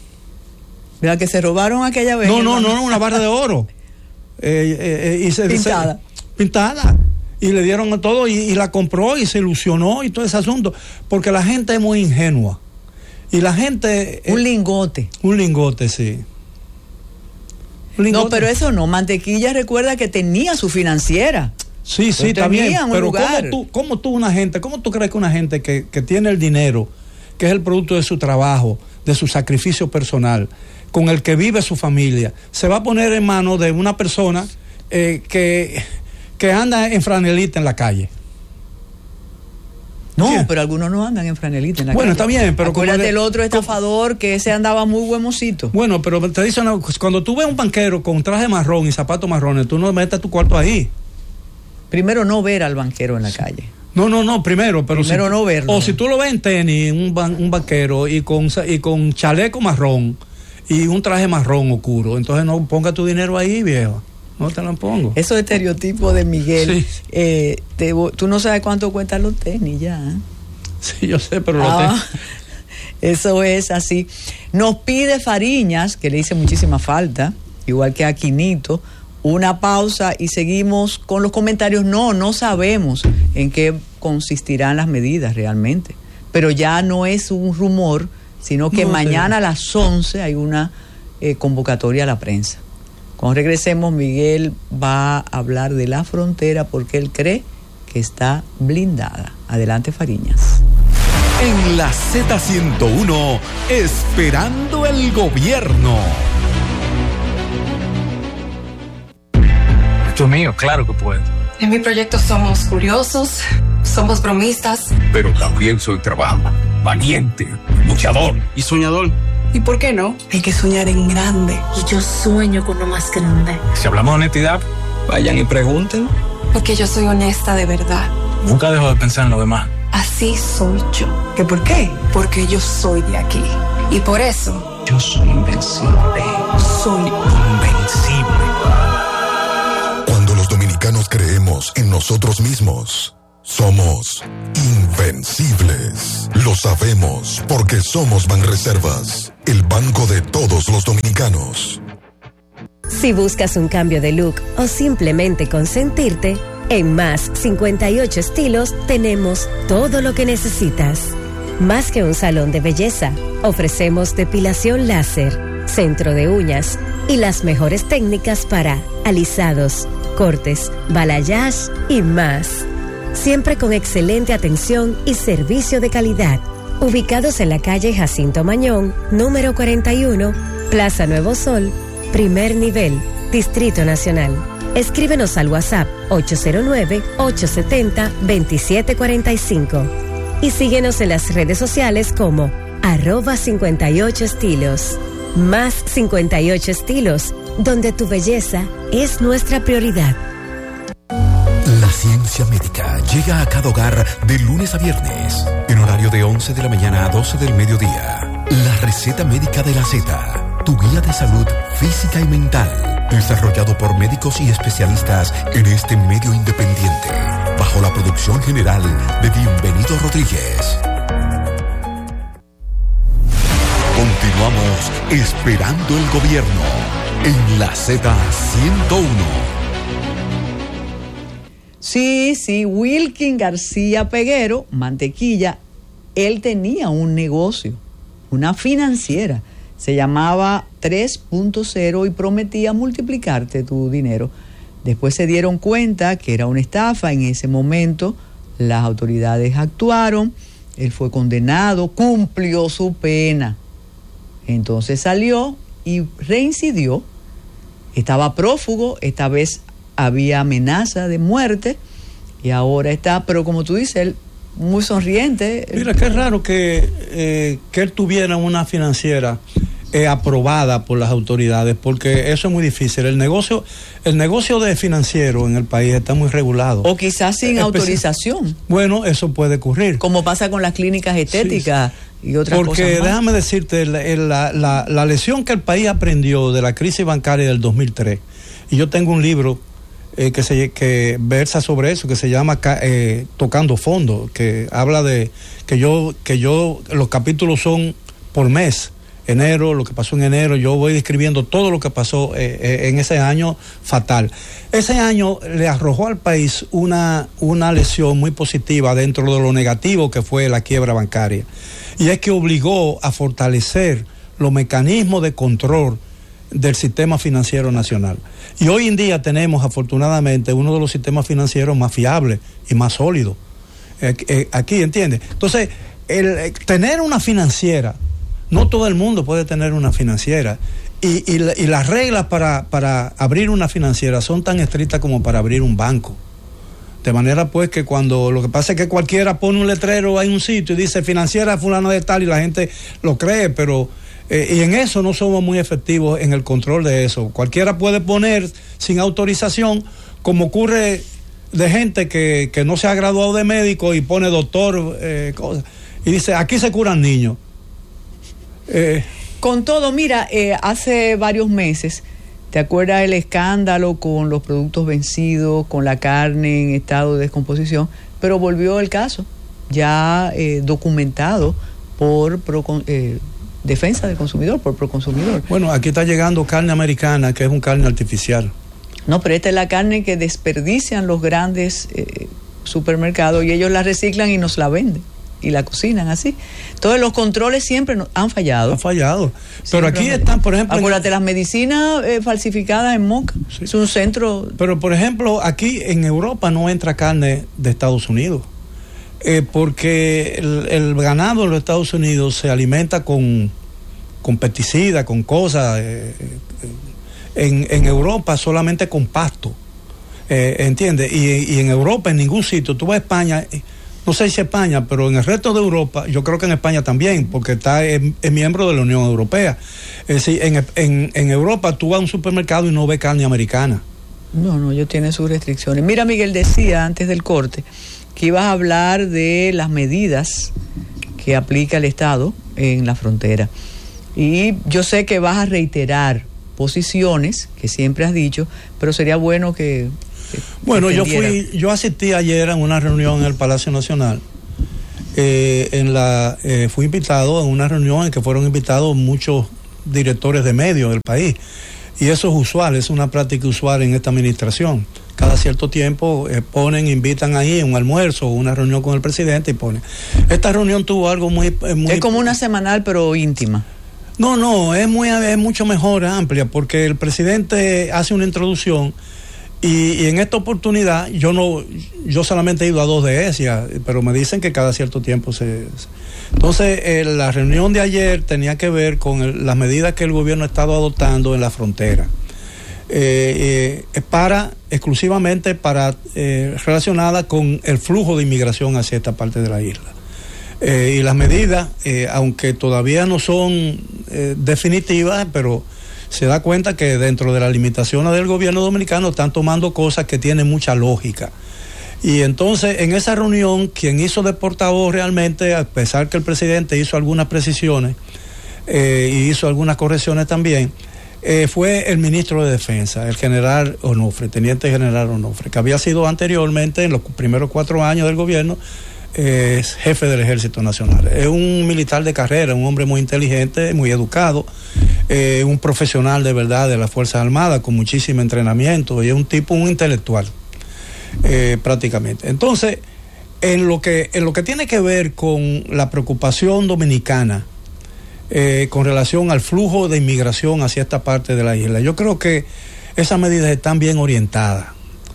¿La que se robaron aquella vez? No, no, no, una barra de oro. Eh, eh, y se, pintada. Se, pintada. Y le dieron todo y, y la compró y se ilusionó y todo ese asunto, porque la gente es muy ingenua. Y la gente... Un eh, lingote. Un lingote, sí. No, pero eso no. Mantequilla recuerda que tenía su financiera. Sí, sí, está bien. Pero ¿cómo tú, cómo tú una gente, cómo tú crees que una gente que, que tiene el dinero, que es el producto de su trabajo, de su sacrificio personal, con el que vive su familia, se va a poner en manos de una persona eh, que, que anda en franelita en la calle? No, ¿sí? Pero algunos no andan en franelita en la bueno, calle. Bueno, está bien, pero... Acuérdate el otro estafador que ese andaba muy huemosito. Bueno, pero te dicen, cuando tú ves un banquero con traje marrón y zapatos marrones, tú no metes tu cuarto ahí. Primero no ver al banquero en la calle. No, no, no, primero, pero primero si, no verlo. O si tú lo ves en tenis, un, ban, un banquero y con, y con chaleco marrón y un traje marrón oscuro, entonces no ponga tu dinero ahí, viejo. No te lo pongo. Esos estereotipos de Miguel, sí. eh, te, tú no sabes cuánto cuestan los tenis ya. ¿eh? Sí, yo sé, pero ah, los tenis. Eso es así. Nos pide Fariñas, que le hice muchísima falta, igual que a Quinito, una pausa y seguimos con los comentarios. No, no sabemos en qué consistirán las medidas realmente, pero ya no es un rumor, sino que no, mañana sí. a las once hay una eh, convocatoria a la prensa. Cuando regresemos, Miguel va a hablar de la frontera porque él cree que está blindada. Adelante, Fariñas. En la Z ciento uno, esperando el gobierno. Esto es mío, claro que puedo. En mi proyecto somos curiosos, somos bromistas. Pero también soy trabajo, valiente, luchador y soñador. ¿Y por qué no? Hay que soñar en grande. Y yo sueño con lo más grande. Si hablamos de honestidad, vayan y pregunten. Porque yo soy honesta de verdad. Nunca dejo de pensar en lo demás. Así soy yo. ¿Que por qué? Porque yo soy de aquí. Y por eso... Yo soy invencible. Soy invencible. Cuando los dominicanos creemos en nosotros mismos, somos invencibles. Lo sabemos porque somos Banreservas, el banco de todos los dominicanos. Si buscas un cambio de look o simplemente consentirte, en Más cincuenta y ocho Estilos tenemos todo lo que necesitas. Más que un salón de belleza, ofrecemos depilación láser, centro de uñas y las mejores técnicas para alisados, cortes, balayage y más. Siempre con excelente atención y servicio de calidad. Ubicados en la calle Jacinto Mañón, número cuarenta y uno, Plaza Nuevo Sol, primer nivel, Distrito Nacional. Escríbenos al WhatsApp ocho cero nueve, ocho siete cero, dos siete cuatro cinco y síguenos en las redes sociales como arroba cincuenta y ocho estilos. Más cincuenta y ocho Estilos, donde tu belleza es nuestra prioridad. La ciencia médica llega a cada hogar de lunes a viernes, en horario de once de la mañana a doce del mediodía. La receta médica de la Z, tu guía de salud física y mental, desarrollado por médicos y especialistas en este medio independiente, bajo la producción general de Bienvenido Rodríguez. Continuamos esperando el gobierno en la Z ciento uno. Sí, sí, Wilkin García Peguero, Mantequilla, él tenía un negocio, una financiera, se llamaba tres punto cero y prometía multiplicarte tu dinero. Después se dieron cuenta que era una estafa. En ese momento las autoridades actuaron, él fue condenado, cumplió su pena. Entonces salió y reincidió, estaba prófugo, esta vez había amenaza de muerte y ahora está, pero como tú dices, él muy sonriente. Mira, qué raro que, eh, que él tuviera una financiera eh, aprobada por las autoridades, porque eso es muy difícil. El negocio, el negocio de financiero en el país está muy regulado. O quizás sin Especi- autorización. Bueno, eso puede ocurrir. Como pasa con las clínicas estéticas. Sí. Y otras Porque cosas más. déjame decirte, la, la, la, la lección que el país aprendió de la crisis bancaria del dos mil tres, y yo tengo un libro eh, que, se, que versa sobre eso, que se llama eh, Tocando Fondo, que habla de que yo, que yo, los capítulos son por mes, enero, lo que pasó en enero, yo voy describiendo todo lo que pasó eh, eh, en ese año fatal. Ese año le arrojó al país una, una lección muy positiva dentro de lo negativo que fue la quiebra bancaria. Y es que obligó a fortalecer los mecanismos de control del sistema financiero nacional. Y hoy en día tenemos, afortunadamente, uno de los sistemas financieros más fiables y más sólidos. Eh, eh, aquí, ¿entiendes? Entonces, el, eh, tener una financiera, no todo el mundo puede tener una financiera. Y, y, y las reglas para, para abrir una financiera son tan estrictas como para abrir un banco. De manera pues que cuando lo que pasa es que cualquiera pone un letrero en un sitio y dice financiera fulano de tal y la gente lo cree, pero eh, y en eso no somos muy efectivos en el control de eso. Cualquiera puede poner sin autorización, como ocurre de gente que, que no se ha graduado de médico y pone doctor, eh, cosas, y dice aquí se curan niños. Eh, Con todo, mira, eh, hace varios meses, ¿te acuerdas el escándalo con los productos vencidos, con la carne en estado de descomposición? Pero volvió el caso, ya eh, documentado por pro, eh, Defensa del Consumidor, por Proconsumidor. Bueno, aquí está llegando carne americana, que es un carne artificial. No, pero esta es la carne que desperdician los grandes eh, supermercados y ellos la reciclan y nos la venden y la cocinan así. Entonces los controles siempre nos han fallado. Han fallado. Pero Siempre aquí han están, por ejemplo... Acuérdate, las medicinas eh, falsificadas en Moca. Sí. Es un centro... Pero, por ejemplo, aquí en Europa no entra carne de Estados Unidos. Eh, porque el, el ganado en los Estados Unidos se alimenta con, con pesticidas, con cosas. Eh, en, en Europa solamente con pasto. Eh, ¿Entiendes? Y, y en Europa, en ningún sitio. Tú vas a España... No sé si España, pero en el resto de Europa, yo creo que en España también, porque está es, es miembro de la Unión Europea. Es decir, en, en, en Europa tú vas a un supermercado y no ves carne americana. No, no, ellos tienen sus restricciones. Mira, Miguel decía antes del corte que ibas a hablar de las medidas que aplica el Estado en la frontera. Y yo sé que vas a reiterar posiciones que siempre has dicho, pero sería bueno que... que bueno, que yo fui, yo asistí ayer a una reunión en el Palacio Nacional. Eh, en la eh, fui invitado a una reunión en que fueron invitados muchos directores de medios del país. Y eso es usual, es una práctica usual en esta administración. Cada cierto tiempo eh, ponen, invitan ahí un almuerzo o una reunión con el presidente y ponen. Esta reunión tuvo algo muy... Eh, muy es como una semanal pero íntima. No, no, es, muy, es mucho mejor, amplia, porque el presidente hace una introducción y, y en esta oportunidad yo no, yo solamente he ido a dos de esas, pero me dicen que cada cierto tiempo se... Entonces, eh, la reunión de ayer tenía que ver con el, las medidas que el gobierno ha estado adoptando en la frontera. Eh, eh, para, exclusivamente para, eh, relacionada con el flujo de inmigración hacia esta parte de la isla. Eh, y las medidas, eh, aunque todavía no son eh, definitivas, pero se da cuenta que dentro de las limitaciones del gobierno dominicano están tomando cosas que tienen mucha lógica. Y entonces en esa reunión quien hizo de portavoz realmente, a pesar que el presidente hizo algunas precisiones eh, y hizo algunas correcciones también, eh, fue el ministro de Defensa, el general Onofre, teniente general Onofre, que había sido anteriormente en los primeros cuatro años del gobierno eh, jefe del Ejército Nacional. Es un militar de carrera, un hombre muy inteligente, muy educado, eh, un profesional de verdad de las Fuerzas Armadas con muchísimo entrenamiento y es un tipo, un intelectual. Eh, prácticamente. Entonces, en lo que en lo que tiene que ver con la preocupación dominicana eh, con relación al flujo de inmigración hacia esta parte de la isla, yo creo que esas medidas están bien orientadas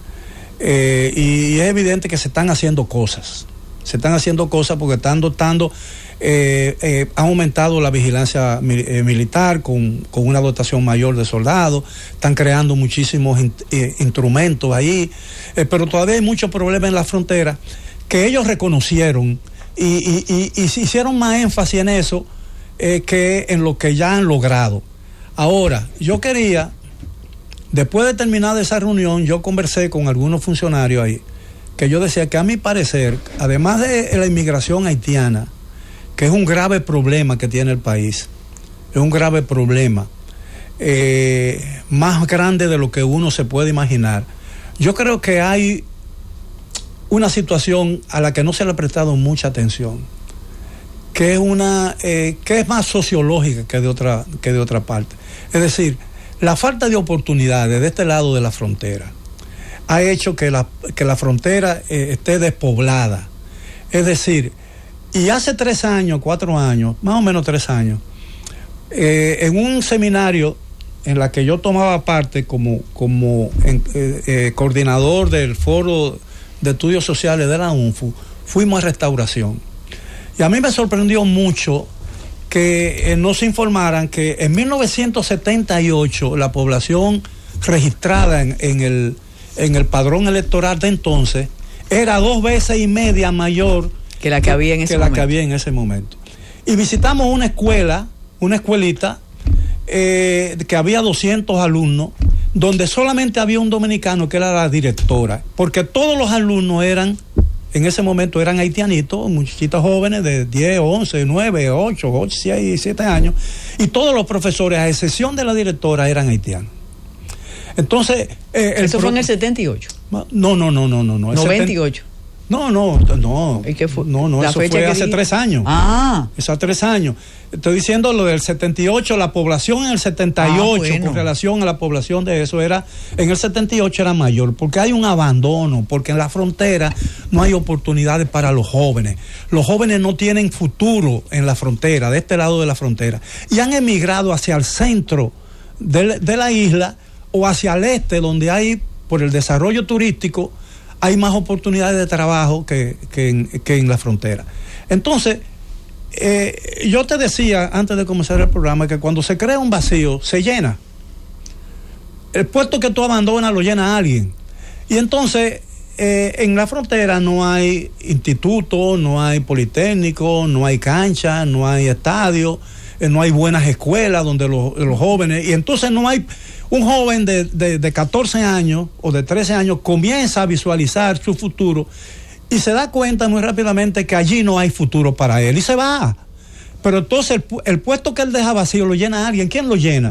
eh, y es evidente que se están haciendo cosas. Se están haciendo cosas porque están dotando, eh, eh, ha aumentado la vigilancia mi, eh, militar con, con una dotación mayor de soldados, están creando muchísimos in, eh, instrumentos ahí, eh, pero todavía hay muchos problemas en la frontera que ellos reconocieron y, y, y, y hicieron más énfasis en eso eh, que en lo que ya han logrado. Ahora, yo quería, después de terminar esa reunión, yo conversé con algunos funcionarios ahí, que yo decía que a mi parecer, además de la inmigración haitiana, que es un grave problema que tiene el país, es un grave problema, eh, más grande de lo que uno se puede imaginar, yo creo que hay una situación a la que no se le ha prestado mucha atención, que es una eh, que es más sociológica que de otra, que de otra parte. Es decir, la falta de oportunidades de este lado de la frontera ha hecho que la, que la frontera eh, esté despoblada. Es decir, y hace tres años, cuatro años, más o menos tres años, eh, en un seminario en la que yo tomaba parte como, como en, eh, eh, coordinador del Foro de Estudios Sociales de la UNFU, fuimos a Restauración. Y a mí me sorprendió mucho que eh, nos informaran que en mil novecientos setenta y ocho la población registrada en, en el en el padrón electoral de entonces era dos veces y media mayor que la que, que había en ese que momento. la que había en ese momento. Y visitamos una escuela, una escuelita eh, que había doscientos alumnos, donde solamente había un dominicano que era la directora, porque todos los alumnos eran, en ese momento eran haitianitos, muchachitos jóvenes de diez, once, nueve, ocho, ocho, seis, siete años, y todos los profesores, a excepción de la directora, eran haitianos. Entonces, eh, el eso pro... fue en el setenta y ocho. No, no, no, no, no, no. noventa y ocho. No, no, no. ¿Y qué fue? No, no, la eso fecha fue que hace di... tres años. Ah. Eso hace tres años. Estoy diciendo lo del setenta y ocho, la población en el setenta y ocho, ah, bueno, con relación a la población de eso, era, en el setenta y ocho era mayor, porque hay un abandono, porque en la frontera no hay oportunidades para los jóvenes. Los jóvenes no tienen futuro en la frontera, de este lado de la frontera, y han emigrado hacia el centro de, de la isla, o hacia el este, donde hay, por el desarrollo turístico, hay más oportunidades de trabajo que, que, en, que en la frontera. Entonces, eh, yo te decía antes de comenzar el programa que cuando se crea un vacío, se llena. El puesto que tú abandonas lo llena alguien. Y entonces, eh, en la frontera no hay instituto, no hay politécnico, no hay cancha, no hay estadio, eh, no hay buenas escuelas donde los, los jóvenes, y entonces no hay... Un joven de, de, de catorce años o de trece años comienza a visualizar su futuro y se da cuenta muy rápidamente que allí no hay futuro para él y se va. Pero entonces el, el puesto que él deja vacío lo llena alguien. ¿Quién lo llena?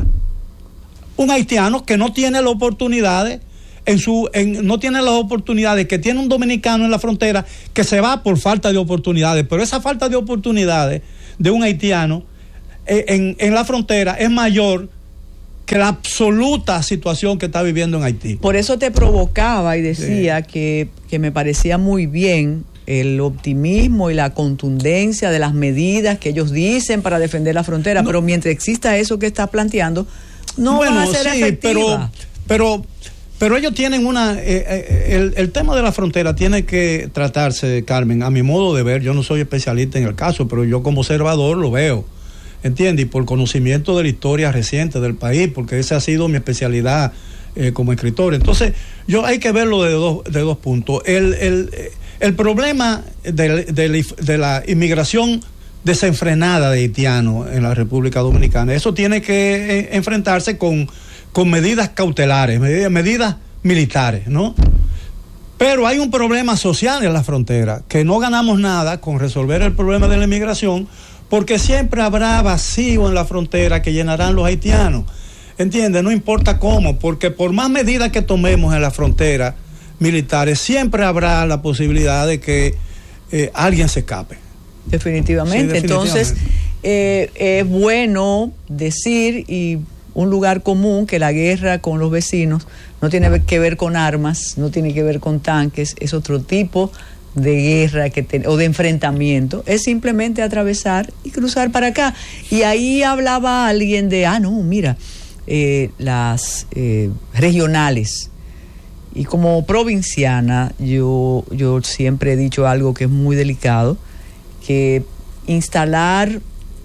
Un haitiano que no tiene las oportunidades en su en, no tiene las oportunidades que tiene un dominicano en la frontera, que se va por falta de oportunidades. Pero esa falta de oportunidades de un haitiano eh, en, en la frontera es mayor que la absoluta situación que está viviendo en Haití. Por eso te provocaba y decía sí. que, que me parecía muy bien el optimismo y la contundencia de las medidas que ellos dicen para defender la frontera, no, pero mientras exista eso que estás planteando, no bueno, va a ser sí, efectiva. Pero, pero, pero ellos tienen una... Eh, eh, el, el tema de la frontera tiene que tratarse, Carmen, a mi modo de ver. Yo no soy especialista en el caso, pero yo como observador lo veo. ¿Entiendes? Y por conocimiento de la historia reciente del país, porque esa ha sido mi especialidad eh, como escritor. Entonces, yo hay que verlo de dos, de dos puntos. El, el, el problema de, de, de la inmigración desenfrenada de haitianos en la República Dominicana, eso tiene que eh, enfrentarse con, con medidas cautelares, medidas, medidas militares, ¿no? Pero hay un problema social en la frontera, que no ganamos nada con resolver el problema de la inmigración, porque siempre habrá vacío en la frontera que llenarán los haitianos. ¿Entiendes? No importa cómo, porque por más medidas que tomemos en la frontera militares, siempre habrá la posibilidad de que eh, alguien se escape. Definitivamente. Sí, definitivamente. Entonces, eh, es bueno decir, y un lugar común, que la guerra con los vecinos no tiene que ver con armas, no tiene que ver con tanques, es otro tipo de guerra que te, o de enfrentamiento, es simplemente atravesar y cruzar para acá. Y ahí hablaba alguien de, ah, no, mira, eh, las eh, regionales. Y como provinciana, yo, yo siempre he dicho algo que es muy delicado, que instalar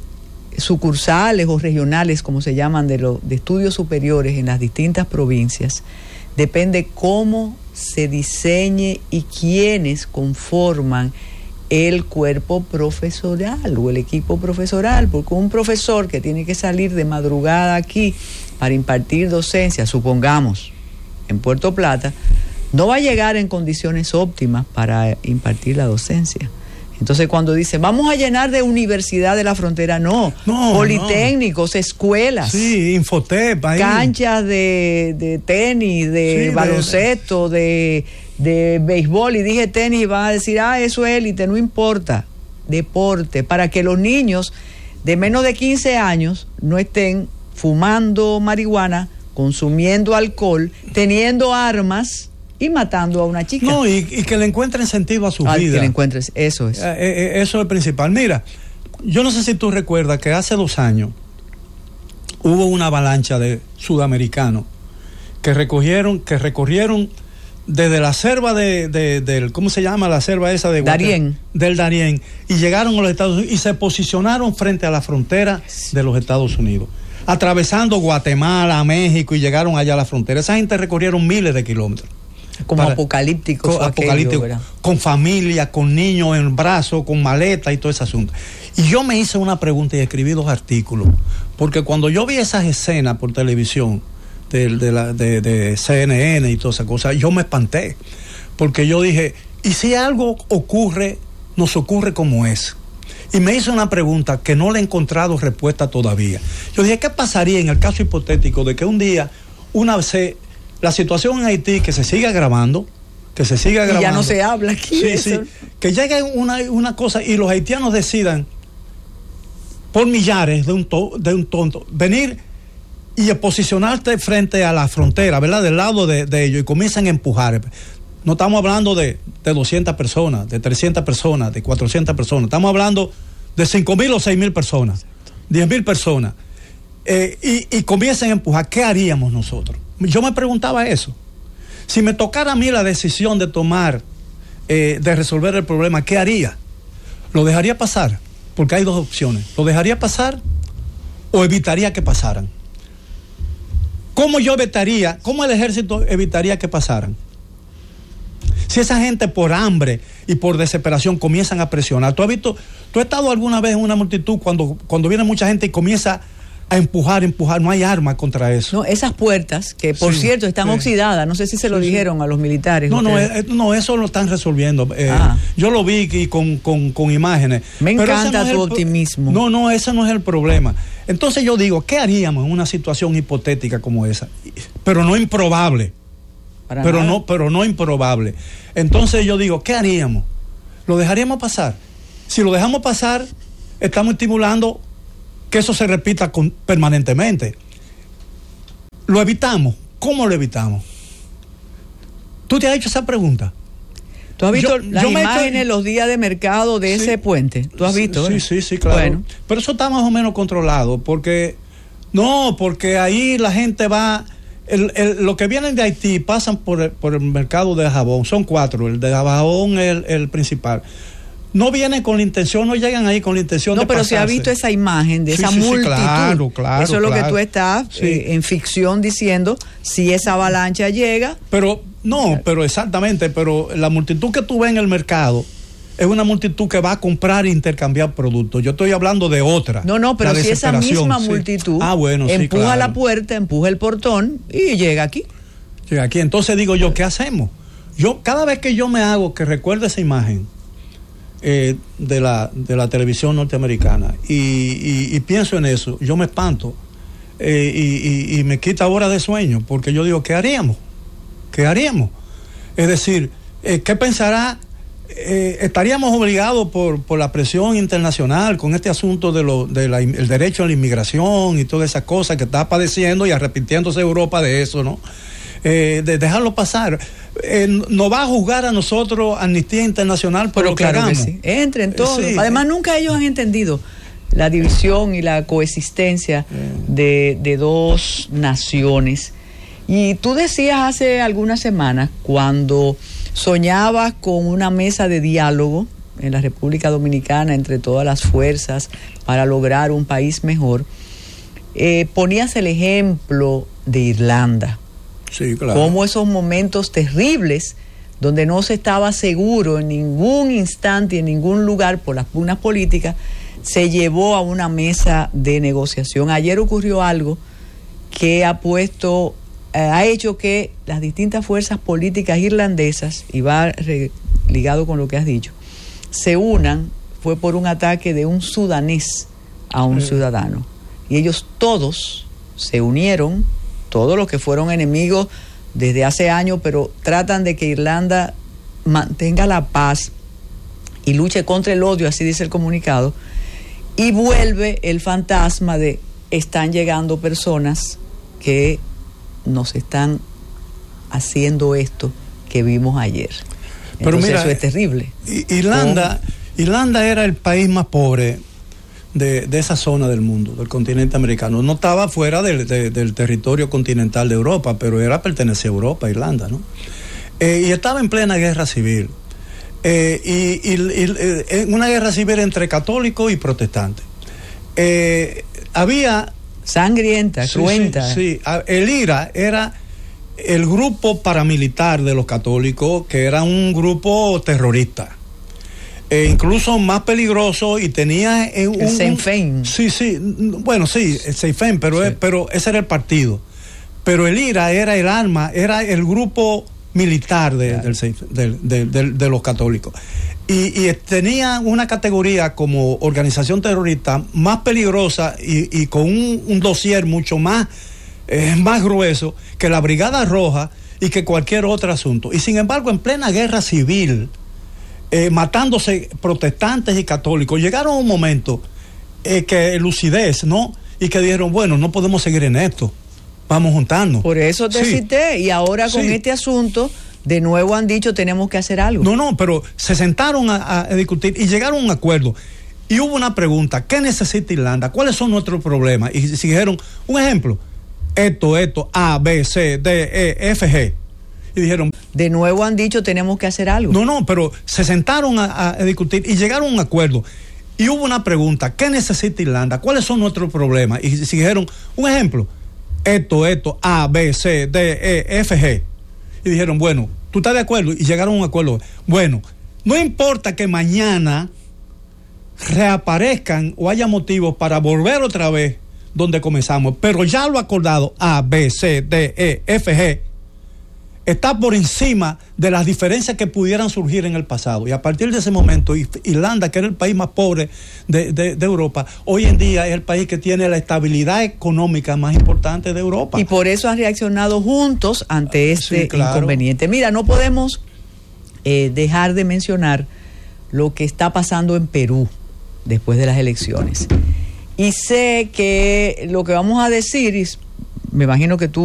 sucursales o regionales, como se llaman, de, lo, de estudios superiores en las distintas provincias, depende cómo se diseñe y quiénes conforman el cuerpo profesoral o el equipo profesoral, porque un profesor que tiene que salir de madrugada aquí para impartir docencia, supongamos, en Puerto Plata, no va a llegar en condiciones óptimas para impartir la docencia. Entonces, cuando dice, vamos a llenar de universidad de la frontera, no, no politécnicos, no. escuelas, sí, Infotep, ahí. canchas de, de tenis, de sí, baloncesto, de, de, de béisbol, y dije tenis y van a decir, ah, eso es élite, no importa, deporte, para que los niños de menos de quince años no estén fumando marihuana, consumiendo alcohol, teniendo armas y matando a una chica. No, y, y que le encuentren sentido a su ah, vida. Que le encuentres, eso es. Eh, eh, eso es el principal. Mira, yo no sé si tú recuerdas que hace dos años hubo una avalancha de sudamericanos que recogieron, que recorrieron desde la selva de, de, del, ¿cómo se llama la selva esa de Darién? Del Darién, y llegaron a los Estados Unidos y se posicionaron frente a la frontera de los Estados Unidos, atravesando Guatemala, México, y llegaron allá a la frontera. Esa gente recorrieron miles de kilómetros. Como para, apocalíptico, con, apocalíptico aquello, con familia, con niños en brazos, con maleta y todo ese asunto. Y yo me hice una pregunta y escribí dos artículos, porque cuando yo vi esas escenas por televisión de, de, la, de, de C N N y todas esas cosas, yo me espanté, porque yo dije, ¿y si algo ocurre, nos ocurre como es? Y me hice una pregunta que no le he encontrado respuesta todavía. Yo dije, ¿qué pasaría en el caso hipotético de que un día una vez la situación en Haití, que se siga grabando, que se siga grabando. Y ya no se habla aquí. Sí, sí. Que llegue una, una cosa y los haitianos decidan, por millares de un, to, de un tonto, venir y posicionarte frente a la frontera, ¿verdad? Del lado de, de ellos, y comienzan a empujar. No estamos hablando de, de doscientas personas, de trescientas personas, de cuatrocientas personas. Estamos hablando de cinco mil o seis mil personas, diez mil personas. Eh, y, y comienzan a empujar. ¿Qué haríamos nosotros? Yo me preguntaba eso. Si me tocara a mí la decisión de tomar, eh, de resolver el problema, ¿qué haría? ¿Lo dejaría pasar? Porque hay dos opciones. ¿Lo dejaría pasar o evitaría que pasaran? ¿Cómo yo evitaría, cómo el ejército evitaría que pasaran? Si esa gente por hambre y por desesperación comienzan a presionar. ¿Tú has visto, tú has estado alguna vez en una multitud cuando, cuando viene mucha gente y comienza a empujar, empujar, no hay arma contra eso. No, esas puertas, que por sí, cierto están sí. oxidadas, no sé si se lo sí, dijeron sí. a los militares. No, no, eh, no, eso lo están resolviendo. Eh, ah. Yo lo vi y con, con, con imágenes. Me Pero encanta no tu el, optimismo. No, no, ese no es el problema. Entonces yo digo, ¿qué haríamos en una situación hipotética como esa? Pero no improbable. Para pero nada. no, pero no improbable. Entonces yo digo, ¿qué haríamos? ¿Lo dejaríamos pasar? Si lo dejamos pasar, estamos estimulando que eso se repita con, permanentemente. ¿Lo evitamos? ¿Cómo lo evitamos? ¿Tú te has hecho esa pregunta? ¿Tú has visto yo, las yo imágenes hecho... los días de mercado de sí, ese puente? ¿Tú has visto? Sí, ¿eh? sí, sí, claro. Bueno. Pero eso está más o menos controlado, porque no, porque ahí la gente va... El, el, lo que vienen de Haití pasan por el, por el mercado de Jabón, son cuatro, el de Jabón es el, el principal. No vienen con la intención, no llegan ahí con la intención no, de pero pasarse. se ha visto esa imagen de sí, esa sí, multitud. Sí, claro, claro, eso es claro. lo que tú estás sí. eh, en ficción diciendo, si esa avalancha llega. Pero, no, pero exactamente, pero la multitud que tú ves en el mercado es una multitud que va a comprar e intercambiar productos. Yo estoy hablando de otra. No, no, pero si esa misma sí. multitud ah, bueno, empuja sí, claro. la puerta, empuja el portón y llega aquí. Llega aquí. Entonces digo yo, ¿qué hacemos? Yo, cada vez que yo me hago, que recuerdo esa imagen eh, de, la, de la televisión norteamericana y, y, y pienso en eso, yo me espanto eh, y, y, y me quita horas de sueño, porque yo digo, ¿qué haríamos? ¿Qué haríamos? Es decir, eh, ¿qué pensará? Eh, estaríamos obligados por, por la presión internacional con este asunto de lo, de la, el derecho a la inmigración y todas esas cosas que está padeciendo y arrepintiéndose Europa de eso, ¿no? Eh, de dejarlo pasar. Eh, nos va a juzgar a nosotros Amnistía Internacional por Pero lo que claro hagamos. Que sí. Entren todos. Sí. Además, nunca ellos han entendido la división y la coexistencia de, de dos naciones. Y tú decías hace algunas semanas, cuando soñabas con una mesa de diálogo en la República Dominicana entre todas las fuerzas para lograr un país mejor, eh, ponías el ejemplo de Irlanda. Sí, claro. Como esos momentos terribles donde no se estaba seguro en ningún instante, en ningún lugar por las pugnas políticas, se llevó a una mesa de negociación. Ayer ocurrió algo que ha puesto, eh, ha hecho que las distintas fuerzas políticas irlandesas, y va re, ligado con lo que has dicho, se unan. Fue por un ataque de un sudanés a un sí. ciudadano. Y ellos todos se unieron, todos los que fueron enemigos desde hace años, pero tratan de que Irlanda mantenga la paz y luche contra el odio, así dice el comunicado, y vuelve el fantasma de están llegando personas que nos están haciendo esto que vimos ayer. Pero entonces mira, eso es terrible. Irlanda, Irlanda era el país más pobre De, de esa zona del mundo, del continente americano. No estaba fuera del, de, del territorio continental de Europa, pero era pertenecía a Europa, Irlanda, ¿no? Eh, y estaba en plena guerra civil. Eh, y, y, y eh, una guerra civil entre católicos y protestantes. Eh, había... Sangrienta, sí, cruenta. Sí, sí, el I R A era el grupo paramilitar de los católicos, que era un grupo terrorista. Eh, incluso más peligroso, y tenía eh, un... El Sinn Féin. Sí, sí, bueno, sí, el Sinn Féin, pero, sí. es, pero ese era el partido. Pero el I R A era el arma, era el grupo militar de, claro. del, de, de, de, de los católicos. Y, y tenía una categoría como organización terrorista más peligrosa y, y con un, un dossier mucho más, eh, más grueso que la Brigada Roja y que cualquier otro asunto. Y sin embargo, en plena guerra civil, Eh, matándose protestantes y católicos, llegaron a un momento eh, que lucidez, ¿no? Y que dijeron, bueno, no podemos seguir en esto, vamos juntarnos. Por eso te sí. cité, y ahora con sí. este asunto, de nuevo han dicho, tenemos que hacer algo. No, no, pero se sentaron a, a discutir y llegaron a un acuerdo. Y hubo una pregunta, ¿qué necesita Irlanda? ¿Cuáles son nuestros problemas? Y si dijeron, un ejemplo, esto, esto, A, B, C, D, E, F, G. Y dijeron, de nuevo han dicho, tenemos que hacer algo. No, no, pero se sentaron a, a discutir y llegaron a un acuerdo. Y hubo una pregunta, ¿qué necesita Irlanda? ¿Cuáles son nuestros problemas? Y si dijeron, un ejemplo, esto, esto, A, B, C, D, E, F, G. Y dijeron, bueno, ¿tú estás de acuerdo? Y llegaron a un acuerdo. Bueno, no importa que mañana reaparezcan o haya motivos para volver otra vez, donde comenzamos, pero ya lo acordado A, B, C, D, E, F, G está por encima de las diferencias que pudieran surgir en el pasado. Y a partir de ese momento, Irlanda, que era el país más pobre de, de, de Europa, hoy en día es el país que tiene la estabilidad económica más importante de Europa. Y por eso han reaccionado juntos ante este sí, claro. inconveniente. Mira, no podemos eh, dejar de mencionar lo que está pasando en Perú después de las elecciones. Y sé que lo que vamos a decir, y me imagino que tú